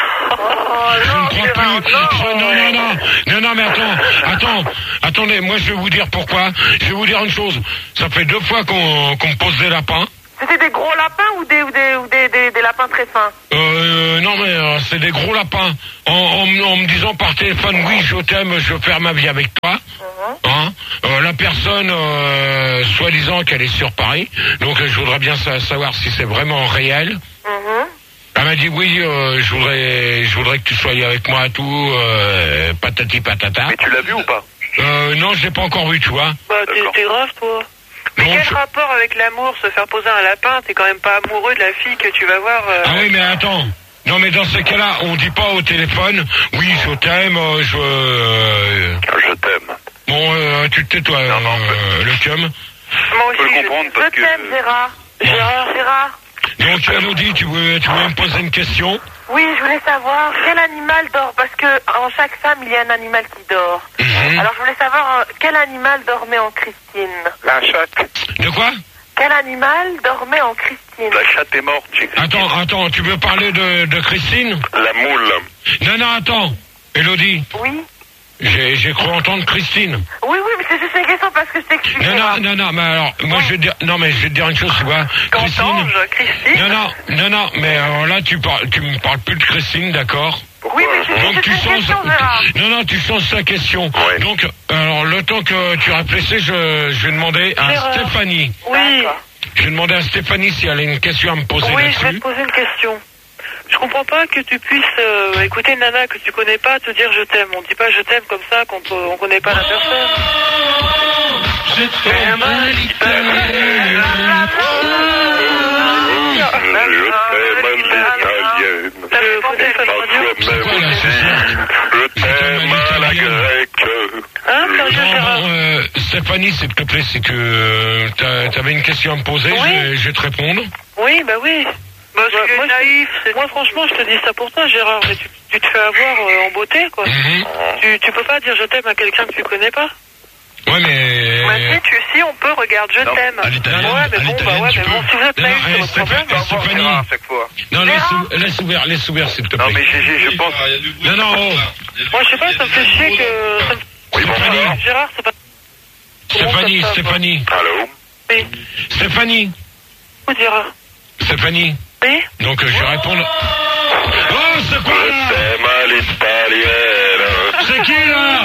Je ne crois plus. Je- non, non, non, non, non, mais attends, attends, attendez, moi je vais vous dire pourquoi. Je vais vous dire une chose. Ça fait deux fois qu'on qu'on me pose des lapins. C'était des gros lapins ou des, ou des, ou des, des, des lapins très fins? Euh, non, mais euh, c'est des gros lapins. En, en, m- en me disant par téléphone, oui, je t'aime, je veux faire ma vie avec toi. Hein Euh, la personne, euh, soi-disant qu'elle est sur Paris. Donc euh, je voudrais bien sa- savoir si c'est vraiment réel. Elle m'a dit oui, euh, je voudrais, je voudrais que tu sois avec moi, tout, euh, patati patata. Mais tu l'as vu ou pas? Euh, non, je l'ai pas encore vu, tu vois. Bah, t'es, t'es grave, toi. Mais Non, quel je- rapport avec l'amour, se faire poser un lapin? T'es quand même pas amoureux de la fille que tu vas voir. euh, Ah oui, mais attends. Non, mais dans ces cas-là, on dit pas au téléphone, oui, je t'aime, euh, je... euh, Je t'aime. Bon, euh, tu te tais, toi, euh, le cum. Moi Je peux le comprendre parce Je que... t'aime, Gérard. Gérard, Gérard. Donc, Elodie, tu veux, tu veux me poser une question? Oui, je voulais savoir quel animal dort, parce que en chaque femme, il y a un animal qui dort. Mhm. Alors, je voulais savoir euh, quel animal dormait en Christine. La chatte. De quoi? Quel animal dormait en Christine? La chatte est morte, j'ai cru. Attends, attends, tu veux parler de, de Christine? La moule. Non, non, attends. Elodie, Oui. j'ai, j'ai cru entendre Christine. Oui, oui, mais c'est juste une question parce que je t'explique. Non, non, non, non, mais alors, moi, je vais te dire, non, mais je vais te dire une chose, tu vois. Christine. Christine. Non, non, non, non, mais alors là, tu parles, tu me parles plus de Christine, d'accord? Oui, mais c'est Donc juste tu une changes, question, Gérard. non, non, tu changes sa question. Donc, alors, le temps que tu réfléchis, je, je vais demander à Gérard. Stéphanie. Oui. Je vais demander à Stéphanie si elle a une question à me poser Oui, je vais te là-dessus. poser une question. Je comprends pas que tu puisses euh, écouter une nana que tu connais pas te dire je t'aime. On dit pas je t'aime comme ça quand euh, on connaît pas la personne. Je t'aime à l'italienne. Je t'aime à la grecque. Hein, sérieux, Non, Gérard? bon, euh, Stéphanie, s'il te plaît, c'est que euh, t'as- t'avais une question à me poser, je, vais, je vais te répondre. Oui, bah oui. Bah, c'est moi, naïf. Moi, franchement, je te dis ça pour toi, Gérard. Mais tu, tu te fais avoir euh, en beauté, quoi. Mhm. Tu, tu peux pas dire je t'aime à quelqu'un que tu connais pas. Ouais, mais... Bah, si, tu, si, on peut, regarde, je t'aime. à l'italienne, Ouais, mais à bon, bah l'italienne, ouais, tu mais bon, peux. si vous êtes Non, naïf, non, c'est eh, votre problème. Stéphanie, Stéphanie. À chaque fois. Non, laisse, laisse ouvert, laisse ouvert, s'il te plaît. Non, mais j'ai- j'ai- je pense... Non, non, oh. Moi, je sais pas, ça me fait chier que... Ça me... Oui, Stéphanie. Gérard, c'est pas... Stéphanie, Stéphanie. Allô? Oui. Stéphanie. Où Gérard? Stéphanie. Oui. Donc, euh, je vais répondre... Oh, c'est quoi, là? C'est mal italienne. C'est qui, là?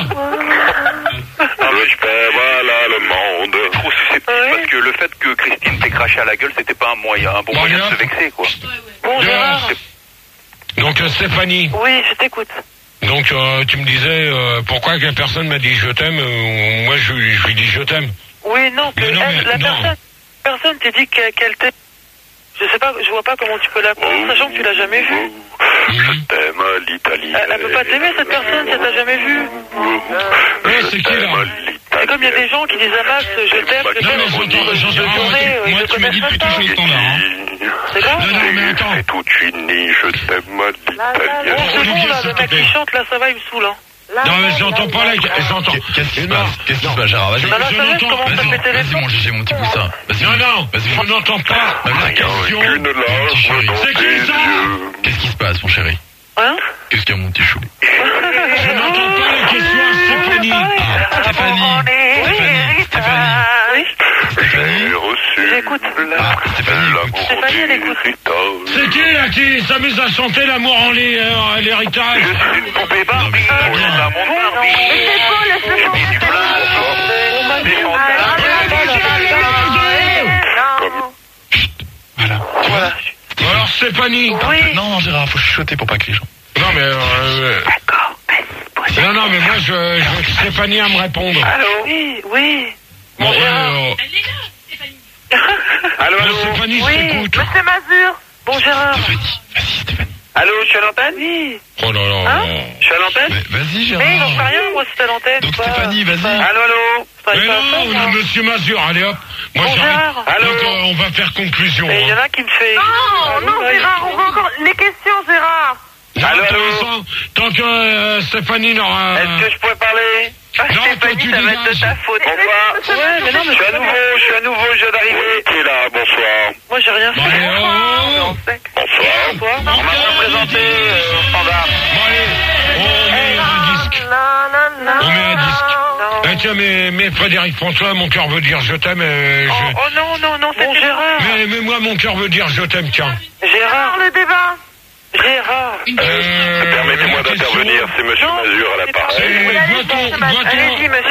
Je fais mal à le monde. Trop susceptible, parce que le fait que Christine t'ait craché à la gueule, c'était pas un moyen, un bon Bon, moyen de bien. se vexer, quoi. Bon, Gérard. Donc, euh, Stéphanie. Oui, je t'écoute. Donc, euh, tu me disais, euh, pourquoi que la personne m'a dit je t'aime, euh, moi, je, lui- je lui dis je t'aime. Oui, non, que Mais non, elle, mais la non. personne, personne t'a dit que- qu'elle t'aime. Je sais pas, je vois pas comment tu peux l'apprendre, sachant que tu l'as jamais vue. Je t'aime à l'italienne. Elle, elle peut pas t'aimer, cette personne, si elle t'a jamais vue. Ouais, c'est qui, là? C'est comme il y a des gens qui disent à Max, je t'aime, je Non, t'aime. mais j'entends, je j'entends, moi, pleurais, tu- euh, moi, je tu m'as dit connais depuis pas. toujours le standard, hein. C'est grave. Non, non, mais attends. C'est toute unie, je t'aime à Bon, l'italienne. c'est bon, Olivier, là, s'il le te mec plaît. qui chante, là, ça va, il me saoule, hein. Non, mais j'entends pas, là, j'entends. Qu'est-ce qui se passe? Qu'est-ce qui se passe, Gérard? Vas-y. Bah là, Je ça laisse, l'entends. comment ça Vas-y, fait vas-y, téléphone. mon Gégé, mon petit poussin. Vas-y. Non, non, Vas-y, je n'entends pas la question. Une larme petit chéri. dans C'est tes qui, ça? yeux. Qu'est-ce qui se passe, mon chéri? Hein? Qu'est-ce qu'il y a, mon petit chou? Je n'entends pas la question à Stéphanie. Ah, Stéphanie. Stéphanie. Stéphanie. Oui, J'ai reçu j'écoute. Ah, Stéphanie, écoute. l'amour Stéphanie, elle écoute. d'héritage. C'est qui, là, qui s'amuse à chanter l'amour en lait- euh, en l'héritage? Je suis une poupée Barbie, Non, mais- on est dans mon Barbie. Mais c'est beau, laisse-le J'ai mis du blanc, des Voilà. Voilà. Alors, Stéphanie. Oui. Non, non, Gérard, faut chuchoter pour pas que les gens. Non, mais... Euh, non, non, mais moi, je, je veux que Stéphanie à me répondre. Allô? Oui, oui. Bon, Bon, Gérard. euh, Allô, euh, allô? Stéphanie, je Oui, t'écoute. Monsieur Mazur. Bon, Gérard. Stéphanie, vas-y, Stéphanie. Allô, je suis à l'antenne? Oui. Oh là là. Hein? Je suis à l'antenne? Mais Vas-y, Mais j'en sais Gérard. rien, moi, c'est à l'antenne. Donc, pas- Stéphanie, vas-y. Allô, allô? pas- Mais pas- non, pas- on a Monsieur Mazur, allez hop. Moi, Bon, j'arrête. Gérard. Allô? Donc, euh, on va faire conclusion. Et il y en Hein. a qui me fait... Non, non, Gérard, on va encore... Les questions, Gérard. Non, Allô, pour allô? l'instant, tant que euh, Stéphanie n'aura... Est-ce que je pourrais parler? Ah, Non, toi, Stéphanie, tu ça va être de dégages. ta faute. Bonsoir. Ouais, mais non, mais Je suis à nouveau, je suis à nouveau, je viens d'arriver. Qui est là? Bonsoir. moi, j'ai rien Bon, fait. allez, oh, oh, oh. Bonsoir. On m'a pas présenté euh, au standard. Bon, allez, on met un disque. On met un disque. Non. Eh, tiens, mais, mais Frédéric François, mon cœur veut dire je t'aime. euh, Oh, je... oh non, non, non, c'est Gérard. mais, mais moi, mon cœur veut dire je t'aime, tiens. Gérard, le débat. Gérard. Euh, Permettez-moi la question- d'intervenir, c'est Monsieur Non, Mazur à c'est pas- l'appareil. Euh, doit-on- doit-on- Allez-y, monsieur.